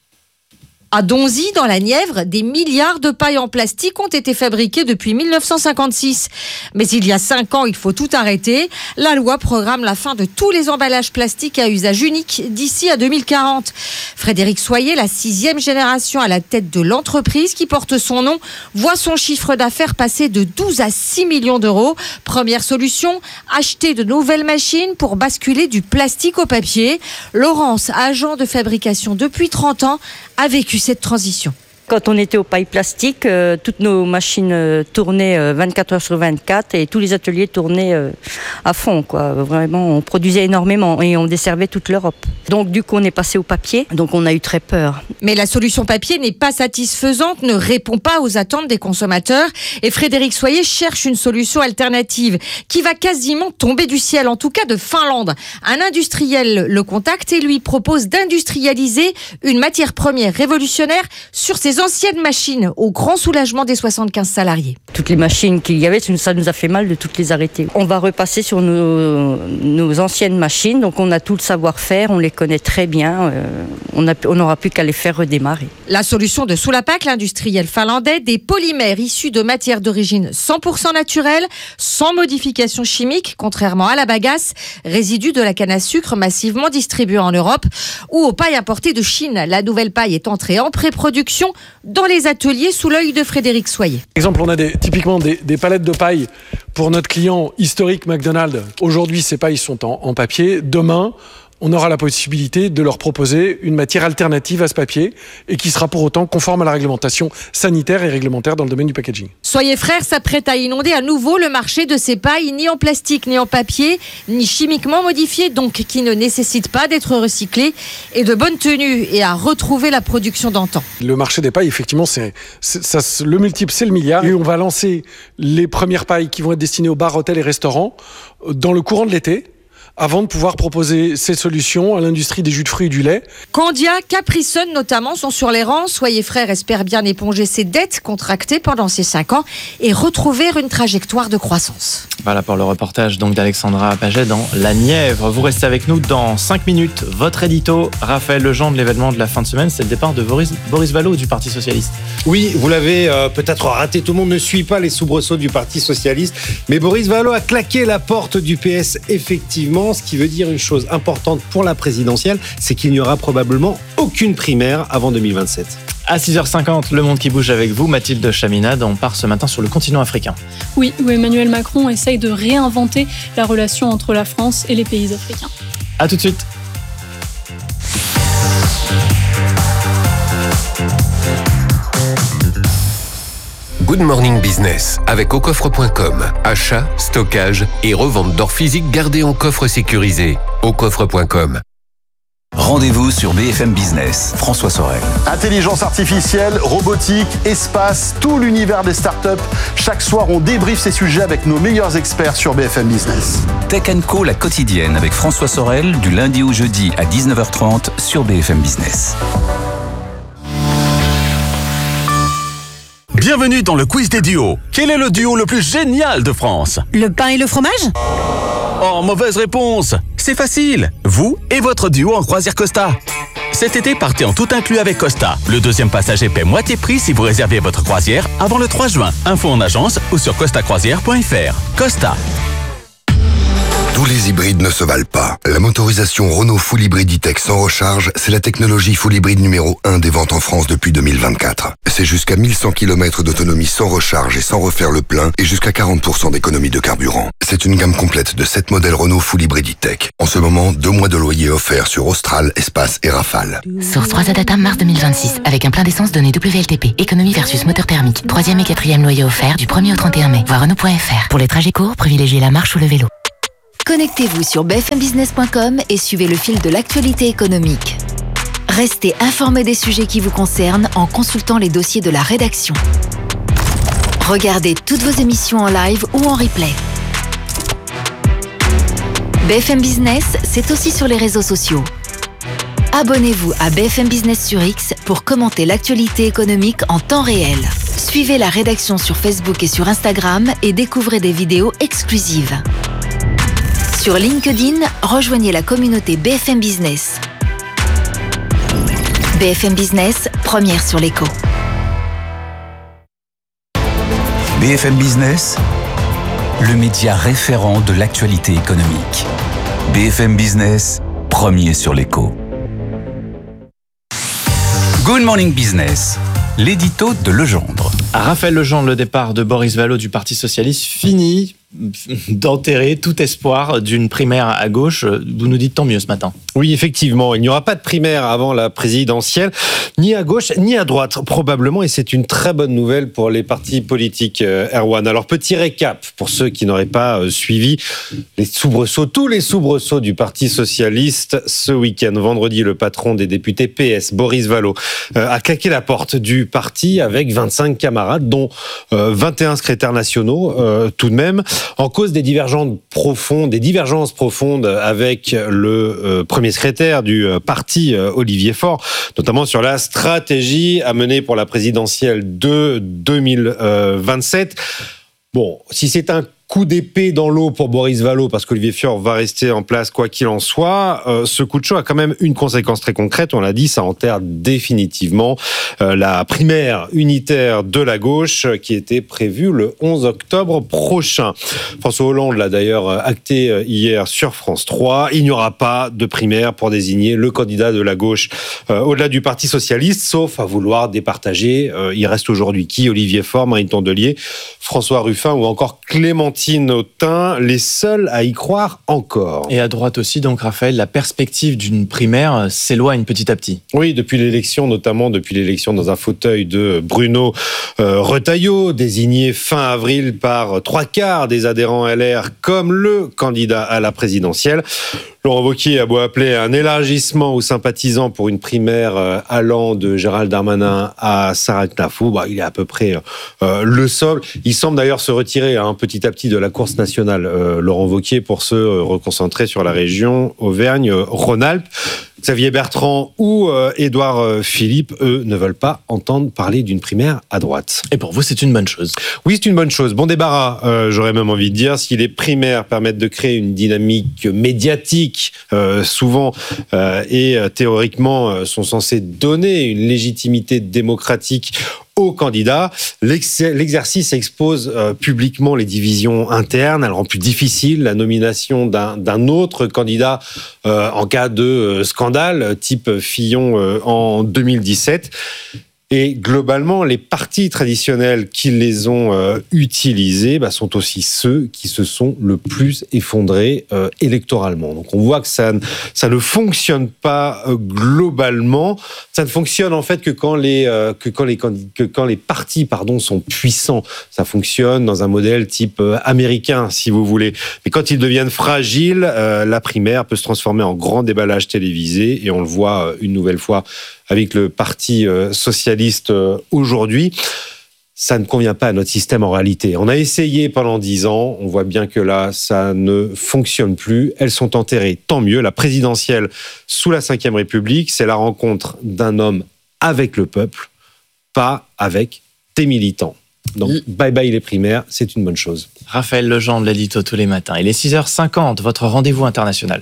À Donzy, dans la Nièvre, des milliards de pailles en plastique ont été fabriquées depuis mille neuf cent cinquante-six. Mais il y a cinq ans, il faut tout arrêter. La loi programme la fin de tous les emballages plastiques à usage unique d'ici à deux mille quarante. Frédéric Soyer, la sixième génération à la tête de l'entreprise qui porte son nom, voit son chiffre d'affaires passer de douze à six millions d'euros. Première solution, acheter de nouvelles machines pour basculer du plastique au papier. Laurence, agent de fabrication depuis trente ans, a vécu cette transition. Quand on était au paille plastique, euh, toutes nos machines euh, tournaient euh, vingt-quatre heures sur vingt-quatre et tous les ateliers tournaient euh, à fond, quoi. Vraiment, on produisait énormément et on desservait toute l'Europe. Donc du coup, on est passé au papier, donc on a eu très peur. Mais la solution papier n'est pas satisfaisante, ne répond pas aux attentes des consommateurs et Frédéric Soyer cherche une solution alternative qui va quasiment tomber du ciel, en tout cas de Finlande. Un industriel le contacte et lui propose d'industrialiser une matière première révolutionnaire sur ses anciennes machines, au grand soulagement des soixante-quinze salariés. Toutes les machines qu'il y avait, ça nous a fait mal de toutes les arrêter. On va repasser sur nos, nos anciennes machines, donc on a tout le savoir-faire, on les connaît très bien, euh, on n'aura plus qu'à les faire redémarrer. La solution de Soulapac, l'industriel finlandais, des polymères issus de matières d'origine cent pour cent naturelle, sans modification chimique, contrairement à la bagasse, résidu de la canne à sucre massivement distribuée en Europe, ou aux pailles importées de Chine. La nouvelle paille est entrée en pré-production dans les ateliers sous l'œil de Frédéric Soyer. Par exemple, on a des, typiquement des, des palettes de paille pour notre client historique McDonald's. Aujourd'hui, ces pailles sont en, en papier. Demain, on aura la possibilité de leur proposer une matière alternative à ce papier et qui sera pour autant conforme à la réglementation sanitaire et réglementaire dans le domaine du packaging. Soyez Frères s'apprête à inonder à nouveau le marché de ces pailles ni en plastique, ni en papier, ni chimiquement modifiées, donc qui ne nécessitent pas d'être recyclées et de bonne tenue et à retrouver la production d'antan. Le marché des pailles, effectivement, c'est, c'est, ça, le multiple, c'est le milliard. Et on va lancer les premières pailles qui vont être destinées aux bars, hôtels et restaurants dans le courant de l'été, avant de pouvoir proposer ces solutions à l'industrie des jus de fruits et du lait. Candia, Capri Sun notamment sont sur les rangs. Soyez Frères espère bien éponger ses dettes contractées pendant ces cinq ans et retrouver une trajectoire de croissance. Voilà pour le reportage donc d'Alexandra Paget dans la Nièvre. Vous restez avec nous dans cinq minutes. Votre édito, Raphaël Legendre, l'événement de la fin de semaine, c'est le départ de Boris, Boris Vallaud du Parti Socialiste. Oui, vous l'avez euh, peut-être raté, tout le monde ne suit pas les soubresauts du Parti Socialiste, mais Boris Vallaud a claqué la porte du P S effectivement, ce qui veut dire une chose importante pour la présidentielle, c'est qu'il n'y aura probablement aucune primaire avant deux mille vingt-sept. À six heures cinquante, Le Monde qui bouge avec vous, Mathilde Chaminade. On part ce matin sur le continent africain. Oui, où Emmanuel Macron essaye de réinventer la relation entre la France et les pays africains. À tout de suite. Good Morning Business avec au coffre point com. Achat, stockage et revente d'or physique gardé en coffre sécurisé. au coffre point com. Rendez-vous sur B F M Business. François Sorel. Intelligence artificielle, robotique, espace, tout l'univers des startups. Chaque soir, on débriefe ces sujets avec nos meilleurs experts sur B F M Business. Tech and Co, la quotidienne avec François Sorel, du lundi au jeudi à dix-neuf heures trente sur B F M Business. Bienvenue dans le quiz des duos. Quel est le duo le plus génial de France? Le pain et le fromage? Oh, mauvaise réponse. C'est facile. Vous et votre duo en croisière Costa. Cet été, partez en tout inclus avec Costa. Le deuxième passager paie moitié prix si vous réservez votre croisière avant le trois juin. Info en agence ou sur costa croisière point f r. Costa. Tous les hybrides ne se valent pas. La motorisation Renault Full Hybrid E-Tech sans recharge, c'est la technologie full hybride numéro un des ventes en France depuis deux mille vingt-quatre. C'est jusqu'à mille cent kilomètres d'autonomie sans recharge et sans refaire le plein et jusqu'à quarante pour cent d'économie de carburant. C'est une gamme complète de sept modèles Renault Full Hybrid E-Tech. En ce moment, deux mois de loyer offerts sur Austral, Espace et Rafale. Source trois A Data mars deux mille vingt-six. Avec un plein d'essence donné W L T P. Économie versus moteur thermique. Troisième et quatrième loyer offert du premier au trente et un mai. Voir Renault point f r. Pour les trajets courts, privilégiez la marche ou le vélo. Connectez-vous sur b f m business point com et suivez le fil de l'actualité économique. Restez informés des sujets qui vous concernent en consultant les dossiers de la rédaction. Regardez toutes vos émissions en live ou en replay. B F M Business, c'est aussi sur les réseaux sociaux. Abonnez-vous à B F M Business sur X pour commenter l'actualité économique en temps réel. Suivez la rédaction sur Facebook et sur Instagram et découvrez des vidéos exclusives. Sur LinkedIn, rejoignez la communauté B F M Business. B F M Business, première sur l'écho. B F M Business, le média référent de l'actualité économique. B F M Business, premier sur l'écho. Good Morning Business, l'édito de Legendre. À Raphaël Legendre, le départ de Boris Vallaud du Parti Socialiste finit d'enterrer tout espoir d'une primaire à gauche. Vous nous dites tant mieux ce matin. Oui, effectivement, il n'y aura pas de primaire avant la présidentielle, ni à gauche, ni à droite, probablement, et c'est une très bonne nouvelle pour les partis politiques, Erwan. Alors, petit récap, pour ceux qui n'auraient pas suivi les soubresauts, tous les soubresauts du Parti Socialiste ce week-end. Vendredi, le patron des députés P S, Boris Vallaud, a claqué la porte du parti avec vingt-cinq camarades, dont vingt et un secrétaires nationaux, tout de même, en cause des divergences profondes, des divergences profondes avec le euh, premier secrétaire du euh, parti, euh, Olivier Faure, notamment sur la stratégie à mener pour la présidentielle de deux mille vingt-sept. Bon, si c'est un coup d'épée dans l'eau pour Boris Vallaud, parce qu'Olivier Faure va rester en place quoi qu'il en soit, euh, ce coup de chaud a quand même une conséquence très concrète, on l'a dit, ça enterre définitivement euh, la primaire unitaire de la gauche euh, qui était prévue le onze octobre prochain. François Hollande l'a d'ailleurs acté euh, hier sur France trois, il n'y aura pas de primaire pour désigner le candidat de la gauche euh, au-delà du Parti Socialiste, sauf à vouloir départager. Euh, il reste aujourd'hui qui? Olivier Faure, Marine Tondelier, François Ruffin ou encore Clémentine Autain, les seuls à y croire encore. Et à droite aussi, donc Raphaël, la perspective d'une primaire s'éloigne petit à petit. Oui, depuis l'élection, notamment depuis l'élection dans un fauteuil de Bruno euh, Retailleau, désigné fin avril par trois quarts des adhérents L R comme le candidat à la présidentielle. Laurent Wauquiez a beau appeler un élargissement aux sympathisants pour une primaire euh, allant de Gérald Darmanin à Sarah Knafou, bah, il est à peu près euh, le seul. Il semble d'ailleurs se retirer hein, petit à petit de la course nationale, euh, Laurent Wauquiez, pour se euh, reconcentrer sur la région Auvergne-Rhône-Alpes. Xavier Bertrand ou euh, Édouard euh, Philippe, eux, ne veulent pas entendre parler d'une primaire à droite. Et pour vous, c'est une bonne chose? Oui, c'est une bonne chose. Bon débarras, euh, j'aurais même envie de dire. Si les primaires permettent de créer une dynamique médiatique, euh, souvent euh, et euh, théoriquement euh, sont censées donner une légitimité démocratique aux candidats, l'exercice expose euh, publiquement les divisions internes, elle rend plus difficile la nomination d'un, d'un autre candidat euh, en cas de euh, scandale, type Fillon euh, en deux mille dix-sept. Et globalement, les partis traditionnels qui les ont euh, utilisés bah, sont aussi ceux qui se sont le plus effondrés euh, électoralement. Donc on voit que ça, ça ne fonctionne pas euh, globalement. Ça ne fonctionne en fait que quand les, euh, que quand les, que quand les partis pardon, sont puissants. Ça fonctionne dans un modèle type euh, américain, si vous voulez. Mais quand ils deviennent fragiles, euh, la primaire peut se transformer en grand déballage télévisé. Et on le voit euh, une nouvelle fois avec le Parti euh, socialiste euh, aujourd'hui. Ça ne convient pas à notre système en réalité. On a essayé pendant dix ans, on voit bien que là, ça ne fonctionne plus. Elles sont enterrées, tant mieux. La présidentielle sous la cinquième République, c'est la rencontre d'un homme avec le peuple, pas avec des militants. Donc, bye bye les primaires, c'est une bonne chose. Raphaël Legendre, l'édito tous les matins. Il est six heures cinquante, votre rendez-vous international.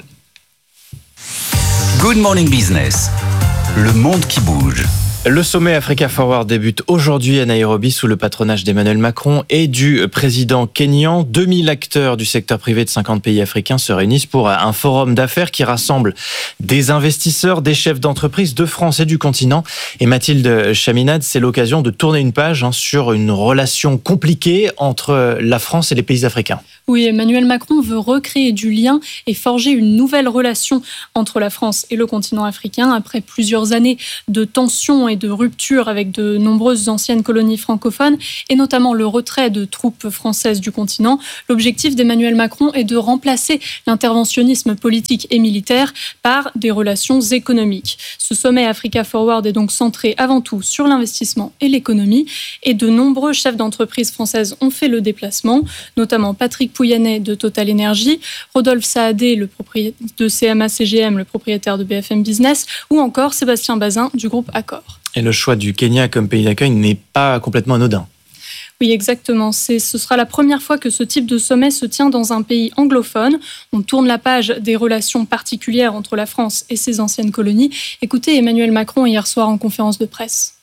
Good Morning Business. Le monde qui bouge. Le sommet Africa Forward débute aujourd'hui à Nairobi sous le patronage d'Emmanuel Macron et du président kényan. deux mille acteurs du secteur privé de cinquante pays africains se réunissent pour un forum d'affaires qui rassemble des investisseurs, des chefs d'entreprise de France et du continent. Et Mathilde Chaminade, c'est l'occasion de tourner une page hein, sur une relation compliquée entre la France et les pays africains. Oui, Emmanuel Macron veut recréer du lien et forger une nouvelle relation entre la France et le continent africain après plusieurs années de tensions et de ruptures avec de nombreuses anciennes colonies francophones et notamment le retrait de troupes françaises du continent. L'objectif d'Emmanuel Macron est de remplacer l'interventionnisme politique et militaire par des relations économiques. Ce sommet Africa Forward est donc centré avant tout sur l'investissement et l'économie et de nombreux chefs d'entreprise françaises ont fait le déplacement, notamment Patrick Pouyanné de Total Energy, Rodolphe Saadé le propriétaire de C M A C G M, le propriétaire de B F M Business, ou encore Sébastien Bazin du groupe Accor. Et le choix du Kenya comme pays d'accueil n'est pas complètement anodin. Oui, exactement. C'est, ce sera la première fois que ce type de sommet se tient dans un pays anglophone. On tourne la page des relations particulières entre la France et ses anciennes colonies. Écoutez Emmanuel Macron hier soir en conférence de presse.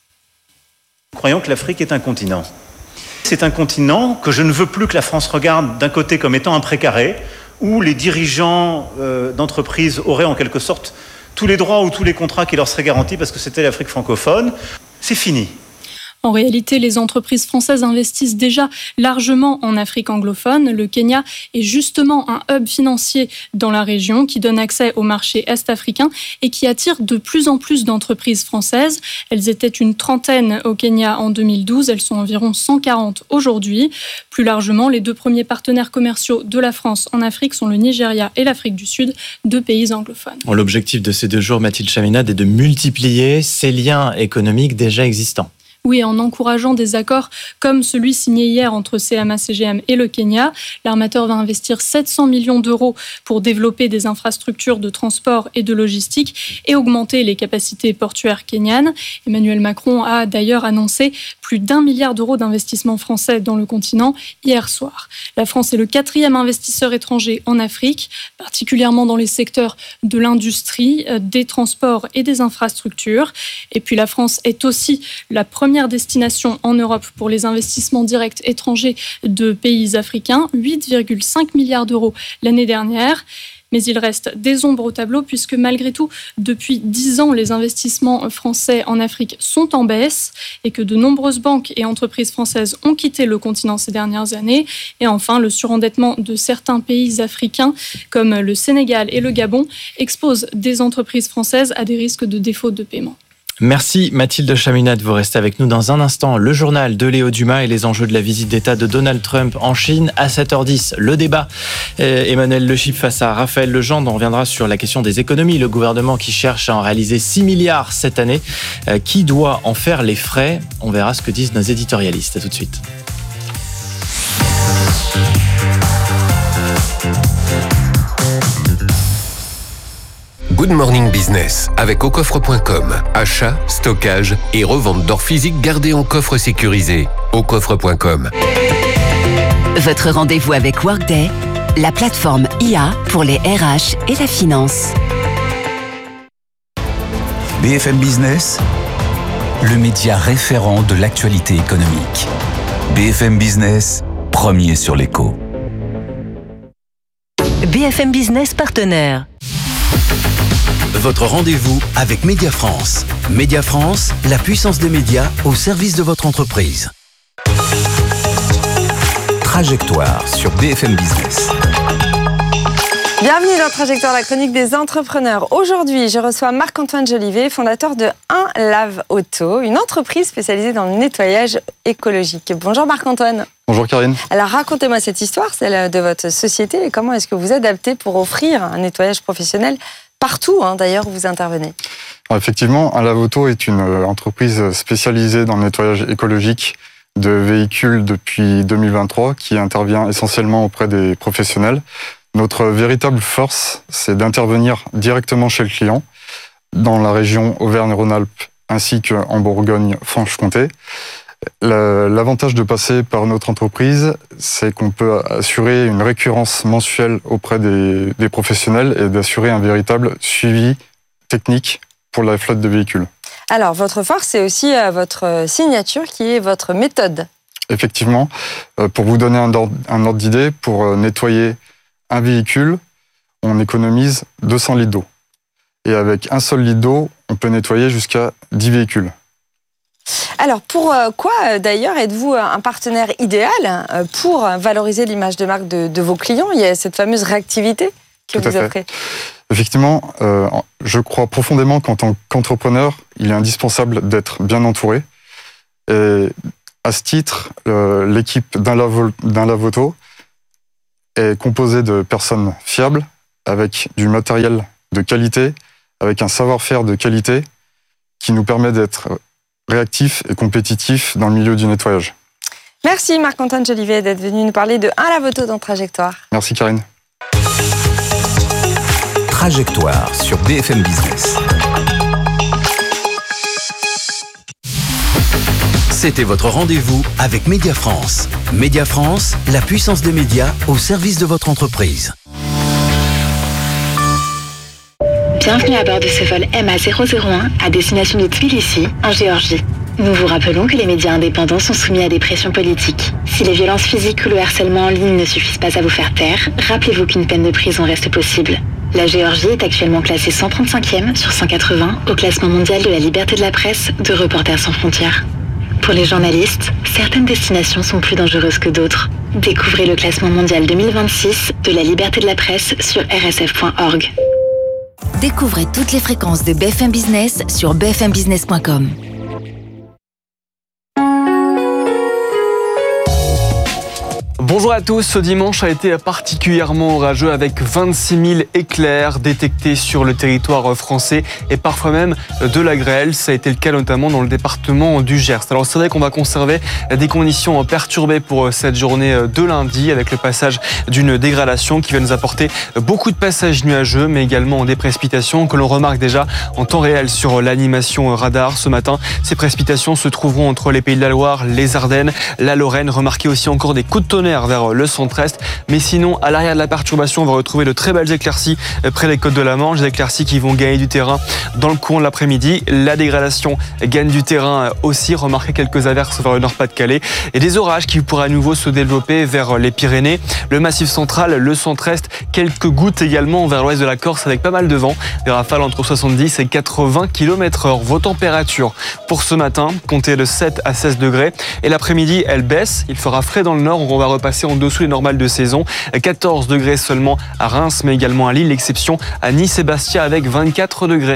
Nous croyons que l'Afrique est un continent. C'est un continent que je ne veux plus que la France regarde d'un côté comme étant un précaré, où les dirigeants euh, d'entreprises auraient en quelque sorte tous les droits ou tous les contrats qui leur seraient garantis parce que c'était l'Afrique francophone. C'est fini. En réalité, les entreprises françaises investissent déjà largement en Afrique anglophone. Le Kenya est justement un hub financier dans la région qui donne accès au marché est-africain et qui attire de plus en plus d'entreprises françaises. Elles étaient une trentaine au Kenya en deux mille douze, elles sont environ cent quarante aujourd'hui. Plus largement, les deux premiers partenaires commerciaux de la France en Afrique sont le Nigeria et l'Afrique du Sud, deux pays anglophones. L'objectif de ces deux jours, Mathilde Chaminade, est de multiplier ces liens économiques déjà existants. Oui, en encourageant des accords comme celui signé hier entre C M A C G M et le Kenya. L'armateur va investir sept cents millions d'euros pour développer des infrastructures de transport et de logistique et augmenter les capacités portuaires kenyanes. Emmanuel Macron a d'ailleurs annoncé plus d'un milliard d'euros d'investissements français dans le continent hier soir. La France est le quatrième investisseur étranger en Afrique, particulièrement dans les secteurs de l'industrie, des transports et des infrastructures. Et puis la France est aussi la première destination en Europe pour les investissements directs étrangers de pays africains, huit virgule cinq milliards d'euros l'année dernière. Mais il reste des ombres au tableau puisque malgré tout, depuis dix ans, les investissements français en Afrique sont en baisse et que de nombreuses banques et entreprises françaises ont quitté le continent ces dernières années. Et enfin, le surendettement de certains pays africains comme le Sénégal et le Gabon expose des entreprises françaises à des risques de défaut de paiement. Merci Mathilde Chaminade, vous restez avec nous dans un instant. Le journal de Léo Dumas et les enjeux de la visite d'État de Donald Trump en Chine à sept heures dix. Le débat, euh, Emmanuel Le Chypre face à Raphaël Legendre. On reviendra sur la question des économies. Le gouvernement qui cherche à en réaliser six milliards cette année. Euh, qui doit en faire les frais? On verra ce que disent nos éditorialistes. À tout de suite. Good Morning Business avec au coffre point com. Achat, stockage et revente d'or physique gardé en coffre sécurisé. au coffre point com. Votre rendez-vous avec Workday, la plateforme I A pour les R H et la finance. B F M Business, le média référent de l'actualité économique. B F M Business, premier sur l'écho. B F M Business partenaire. votre rendez-vous avec Média France. Média France, la puissance des médias au service de votre entreprise. Trajectoire sur B F M Business. Bienvenue dans Trajectoire, la chronique des entrepreneurs. Aujourd'hui, je reçois Marc-Antoine Jolivet, fondateur de un Lave Auto, une entreprise spécialisée dans le nettoyage écologique. Bonjour Marc-Antoine. Bonjour Karine. Alors racontez-moi cette histoire, celle de votre société, et comment est-ce que vous adaptez pour offrir un nettoyage professionnel partout, hein, d'ailleurs, où vous intervenez. Alors, effectivement, un Lave Auto est une entreprise spécialisée dans le nettoyage écologique de véhicules depuis deux mille vingt-trois, qui intervient essentiellement auprès des professionnels. Notre véritable force, c'est d'intervenir directement chez le client, dans la région Auvergne-Rhône-Alpes ainsi qu'en Bourgogne-Franche-Comté. L'avantage de passer par notre entreprise, c'est qu'on peut assurer une récurrence mensuelle auprès des, des professionnels et d'assurer un véritable suivi technique pour la flotte de véhicules. Alors, votre force, c'est aussi votre signature qui est votre méthode. Effectivement, pour vous donner un ordre, un ordre d'idée, pour nettoyer un véhicule, on économise deux cents litres d'eau. Et avec un seul litre d'eau, on peut nettoyer jusqu'à dix véhicules. Alors, pour quoi, d'ailleurs, êtes-vous un partenaire idéal pour valoriser l'image de marque de, de vos clients? Il y a cette fameuse réactivité que Tout vous à offrez. fait. Effectivement, euh, je crois profondément qu'en tant qu'entrepreneur, il est indispensable d'être bien entouré. Et à ce titre, euh, l'équipe d'un Lave, d'un Lave Auto est composée de personnes fiables, avec du matériel de qualité, avec un savoir-faire de qualité qui nous permet d'être réactifs et compétitifs dans le milieu du nettoyage. Merci Marc-Antoine Jolivet d'être venu nous parler de un Lave Auto dans Trajectoire. Merci Karine. Trajectoire sur B F M Business. C'était votre rendez-vous avec Média France. Média France, la puissance des médias au service de votre entreprise. Bienvenue à bord de ce vol M A zéro zéro un à destination de Tbilissi, en Géorgie. Nous vous rappelons que les médias indépendants sont soumis à des pressions politiques. Si les violences physiques ou le harcèlement en ligne ne suffisent pas à vous faire taire, rappelez-vous qu'une peine de prison reste possible. La Géorgie est actuellement classée cent trente-cinquième sur cent quatre-vingts au classement mondial de la liberté de la presse de Reporters sans frontières. Pour les journalistes, certaines destinations sont plus dangereuses que d'autres. Découvrez le classement mondial deux mille vingt-six de la liberté de la presse sur r s f point org. Découvrez toutes les fréquences de B F M Business sur b f m business point com. Bonjour à tous, ce dimanche a été particulièrement orageux avec vingt-six mille éclairs détectés sur le territoire français et parfois même de la grêle. Ça a été le cas notamment dans le département du Gers. Alors c'est vrai qu'on va conserver des conditions perturbées pour cette journée de lundi avec le passage d'une dégradation qui va nous apporter beaucoup de passages nuageux mais également des précipitations que l'on remarque déjà en temps réel sur l'animation radar. Ce matin, ces précipitations se trouveront entre les Pays de la Loire, les Ardennes, la Lorraine. Remarquez aussi encore des coups de tonnerre vers le centre-est, mais sinon à l'arrière de la perturbation on va retrouver de très belles éclaircies près des côtes de la Manche, des éclaircies qui vont gagner du terrain dans le courant de l'après-midi. La dégradation gagne du terrain aussi, remarquez quelques averses vers le Nord-Pas-de-Calais et des orages qui pourraient à nouveau se développer vers les Pyrénées, le Massif central, le centre-est, quelques gouttes également vers l'ouest de la Corse avec pas mal de vent, des rafales entre soixante-dix et quatre-vingts kilomètres heure. Vos températures pour ce matin, comptez de sept à seize degrés et l'après-midi elle baisse, il fera frais dans le nord où on va repasser en dessous les normales de saison. quatorze degrés seulement à Reims, mais également à Lille, l'exception à Nice et Bastia avec vingt-quatre degrés.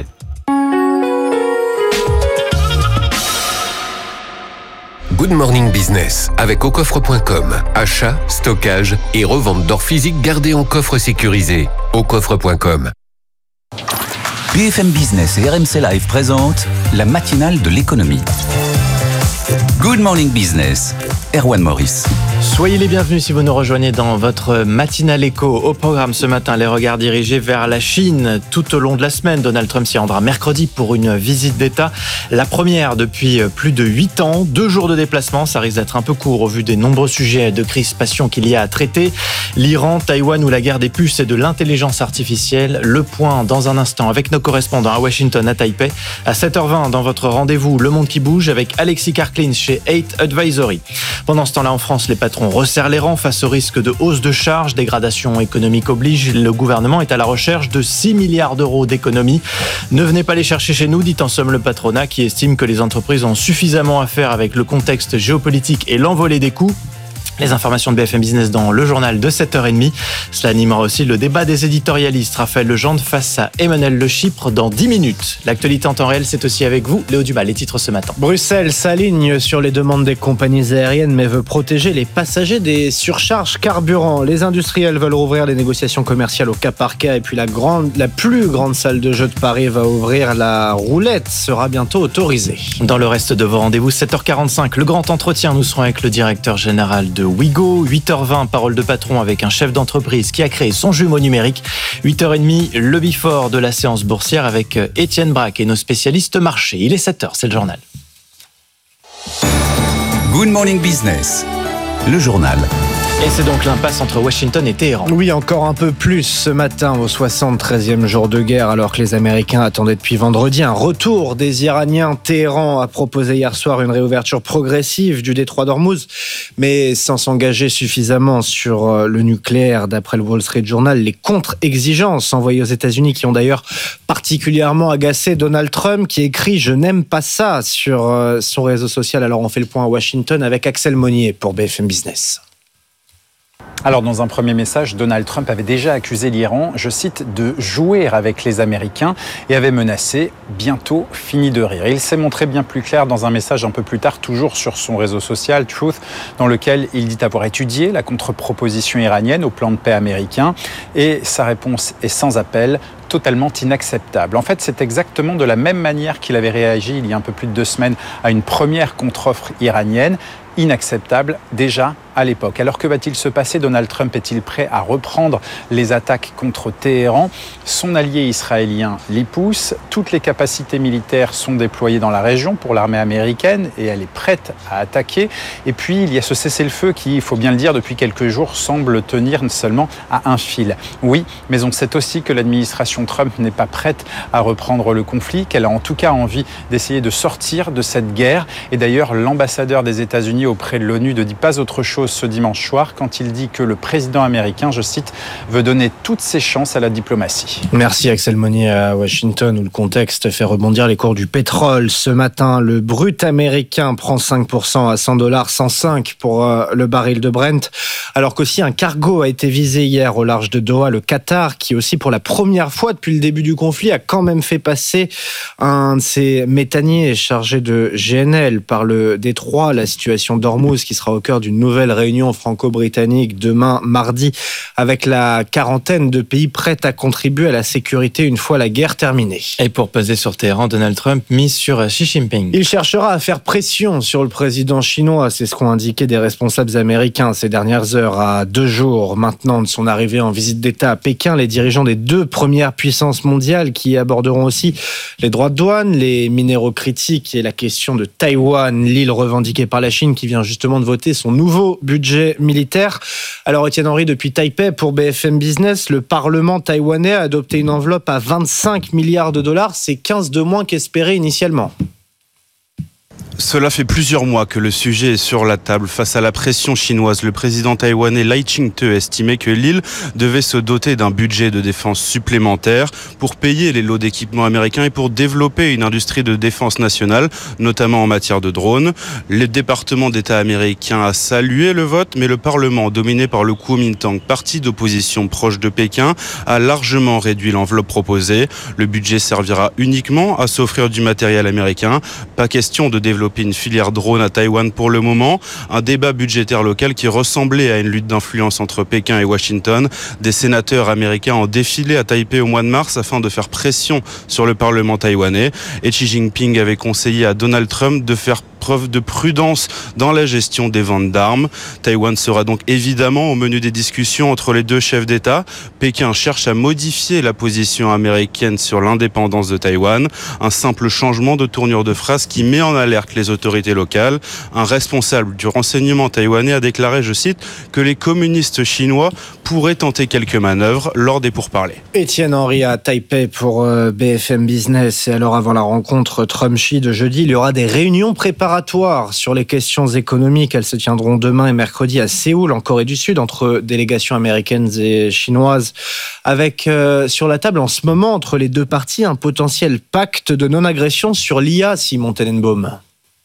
Good Morning Business avec au coffre point com. Achat, stockage et revente d'or physique gardé en coffre sécurisé. au coffre point com. B F M Business et R M C Live présentent la matinale de l'économie. Good Morning Business, Erwan Maurice. Soyez les bienvenus si vous nous rejoignez dans votre matinale éco. Au programme ce matin, les regards dirigés vers la Chine. Tout au long de la semaine, Donald Trump s'y rendra mercredi pour une visite d'État. La première depuis plus de huit ans. Deux jours de déplacement, ça risque d'être un peu court au vu des nombreux sujets de crispation qu'il y a à traiter. L'Iran, Taïwan ou la guerre des puces et de l'intelligence artificielle. Le point dans un instant avec nos correspondants à Washington, à Taipei. À sept heures vingt, dans votre rendez-vous Le Monde qui bouge avec Alexis Karklin chez eight Advisory. Pendant ce temps-là, en France, les patrons resserrent les rangs face au risque de hausse de charges. Dégradation économique oblige, le gouvernement est à la recherche de six milliards d'euros d'économies. Ne venez pas les chercher chez nous, dit en somme le patronat, qui estime que les entreprises ont suffisamment à faire avec le contexte géopolitique et l'envolée des coûts. Les informations de B F M Business dans le journal de sept heures trente. Cela animera aussi le débat des éditorialistes. Raphaël Legendre face à Emmanuel Le Chypre dans dix minutes. L'actualité en temps réel, c'est aussi avec vous, Léo Dumas. Les titres ce matin. Bruxelles s'aligne sur les demandes des compagnies aériennes, mais veut protéger les passagers des surcharges carburant. Les industriels veulent rouvrir les négociations commerciales au cas par cas. Et puis la, grande, la plus grande salle de jeu de Paris va ouvrir. La roulette sera bientôt autorisée. Dans le reste de vos rendez-vous, sept heures quarante-cinq, le grand entretien. Nous serons avec le directeur général de Ouigo. huit heures vingt, parole de patron avec un chef d'entreprise qui a créé son jumeau numérique. huit heures trente, le before de la séance boursière avec Étienne Braque et nos spécialistes marché. Il est sept heures, c'est le journal. Good Morning Business, le journal. Et c'est donc l'impasse entre Washington et Téhéran. Oui, encore un peu plus ce matin au soixante-treizième jour de guerre, alors que les Américains attendaient depuis vendredi un retour des Iraniens. Téhéran a proposé hier soir une réouverture progressive du détroit d'Ormuz, mais sans s'engager suffisamment sur le nucléaire. D'après le Wall Street Journal, les contre-exigences envoyées aux États-Unis, qui ont d'ailleurs particulièrement agacé Donald Trump, qui écrit « Je n'aime pas ça » sur son réseau social. Alors on fait le point à Washington avec Axel Monnier pour B F M Business. Alors, dans un premier message, Donald Trump avait déjà accusé l'Iran, je cite, de jouer avec les Américains et avait menacé « bientôt fini de rire ». Il s'est montré bien plus clair dans un message un peu plus tard, toujours sur son réseau social, Truth, dans lequel il dit avoir étudié la contre-proposition iranienne au plan de paix américain et sa réponse est sans appel, totalement inacceptable. En fait, c'est exactement de la même manière qu'il avait réagi il y a un peu plus de deux semaines à une première contre-offre iranienne, inacceptable déjà à l'époque. Alors que va-t-il se passer ? Donald Trump est-il prêt à reprendre les attaques contre Téhéran ? Son allié israélien l'y pousse. Toutes les capacités militaires sont déployées dans la région pour l'armée américaine et elle est prête à attaquer. Et puis, il y a ce cessez-le-feu qui, il faut bien le dire, depuis quelques jours, semble tenir seulement à un fil. Oui, mais on sait aussi que l'administration Trump n'est pas prête à reprendre le conflit, qu'elle a en tout cas envie d'essayer de sortir de cette guerre. Et d'ailleurs, l'ambassadeur des États-Unis auprès de l'ONU ne dit pas autre chose ce dimanche soir quand il dit que le président américain, je cite, veut donner toutes ses chances à la diplomatie. Merci Axel Monnier à Washington où le contexte fait rebondir les cours du pétrole. Ce matin, le brut américain prend cinq pour cent à cent dollars, cent cinq pour le baril de Brent, alors qu'aussi un cargo a été visé hier au large de Doha, le Qatar, qui aussi pour la première fois depuis le début du conflit a quand même fait passer un de ses méthaniers chargé de G N L par le détroit. La situation d'Ormuz qui sera au cœur d'une nouvelle réunion franco-britannique demain mardi avec la quarantaine de pays prêts à contribuer à la sécurité une fois la guerre terminée. Et pour peser sur Téhéran, Donald Trump mise sur Xi Jinping. Il cherchera à faire pression sur le président chinois, c'est ce qu'ont indiqué des responsables américains ces dernières heures. À deux jours maintenant de son arrivée en visite d'État à Pékin, les dirigeants des deux premières puissances mondiales qui aborderont aussi les droits de douane, les minéraux critiques et la question de Taïwan, l'île revendiquée par la Chine qui vient justement de voter son nouveau budget militaire. Alors Étienne Henry, depuis Taipei pour B F M Business, le Parlement taïwanais a adopté une enveloppe à vingt-cinq milliards de dollars, c'est quinze de moins qu'espéré initialement. Cela fait plusieurs mois que le sujet est sur la table. Face à la pression chinoise, le président taïwanais Lai Ching-te estimait que l'île devait se doter d'un budget de défense supplémentaire pour payer les lots d'équipements américains et pour développer une industrie de défense nationale, notamment en matière de drones. Le département d'État américain a salué le vote, mais le Parlement, dominé par le Kuomintang, parti d'opposition proche de Pékin, a largement réduit l'enveloppe proposée. Le budget servira uniquement à s'offrir du matériel américain. Pas question de développer une filière drone à Taïwan pour le moment. Un débat budgétaire local qui ressemblait à une lutte d'influence entre Pékin et Washington. Des sénateurs américains ont défilé à Taipei au mois de mars afin de faire pression sur le Parlement taïwanais. Et Xi Jinping avait conseillé à Donald Trump de faire preuve de prudence dans la gestion des ventes d'armes. Taïwan sera donc évidemment au menu des discussions entre les deux chefs d'État. Pékin cherche à modifier la position américaine sur l'indépendance de Taïwan. Un simple changement de tournure de phrase qui met en alerte les autorités locales. Un responsable du renseignement taïwanais a déclaré, je cite, que les communistes chinois pourrait tenter quelques manœuvres lors des pourparlers. Étienne Henry à Taipei pour B F M Business. Et alors, avant la rencontre Trump-Xi de jeudi, il y aura des réunions préparatoires sur les questions économiques. Elles se tiendront demain et mercredi à Séoul, en Corée du Sud, entre délégations américaines et chinoises, avec euh, sur la table en ce moment, entre les deux parties, un potentiel pacte de non-agression sur l'I A, Simon Tenenbaum.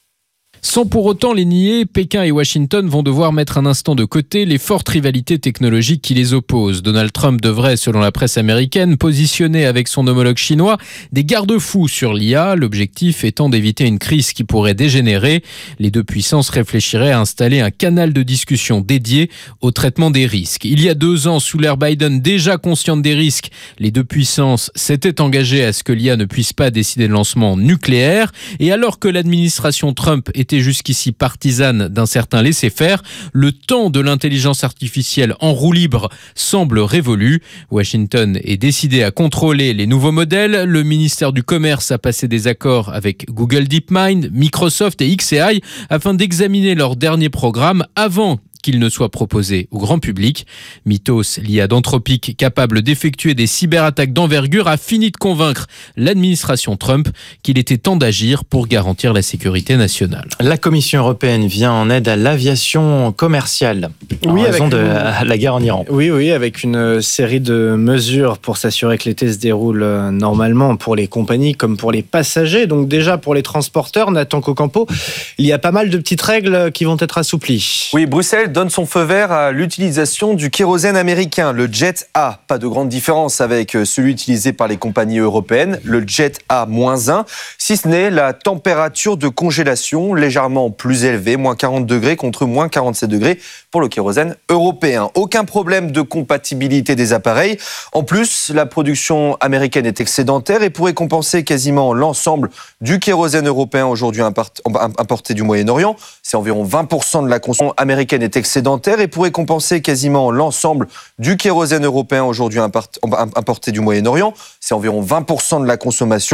Sans pour autant les nier, Pékin et Washington vont devoir mettre un instant de côté les fortes rivalités technologiques qui les opposent. Donald Trump devrait, selon la presse américaine, positionner avec son homologue chinois des garde-fous sur l'I A, l'objectif étant d'éviter une crise qui pourrait dégénérer. Les deux puissances réfléchiraient à installer un canal de discussion dédié au traitement des risques. Il y a deux ans, sous l'ère Biden, déjà consciente des risques, les deux puissances s'étaient engagées à ce que l'I A ne puisse pas décider de lancement nucléaire. Et alors que l'administration Trump était jusqu'ici partisane d'un certain laisser-faire, le temps de l'intelligence artificielle en roue libre semble révolu. Washington est décidé à contrôler les nouveaux modèles. Le ministère du Commerce a passé des accords avec Google DeepMind, Microsoft et X A I afin d'examiner leur dernier programme avant qu'il ne soit proposé au grand public. Mythos, l'I A d'Anthropic, capable d'effectuer des cyberattaques d'envergure, a fini de convaincre l'administration Trump qu'il était temps d'agir pour garantir la sécurité nationale. La Commission européenne vient en aide à l'aviation commerciale en oui, raison avec de une... la guerre en Iran. Oui, oui, avec une série de mesures pour s'assurer que l'été se déroule normalement pour les compagnies comme pour les passagers. Donc déjà pour les transporteurs, Nathan Cocampo, il y a pas mal de petites règles qui vont être assouplies. Oui, Bruxelles donne son feu vert à l'utilisation du kérosène américain, le Jet A. Pas de grande différence avec celui utilisé par les compagnies européennes, le Jet A moins un, si ce n'est la température de congélation légèrement plus élevée, moins quarante degrés contre moins quarante-sept degrés pour le kérosène européen. Aucun problème de compatibilité des appareils. En plus, la production américaine est excédentaire et pourrait compenser quasiment l'ensemble du kérosène européen aujourd'hui importé du Moyen-Orient. C'est environ vingt pour cent de la consommation américaine est excédentaire et pourrait compenser quasiment l'ensemble du kérosène européen aujourd'hui importé du Moyen-Orient. C'est environ vingt pour cent de la consommation.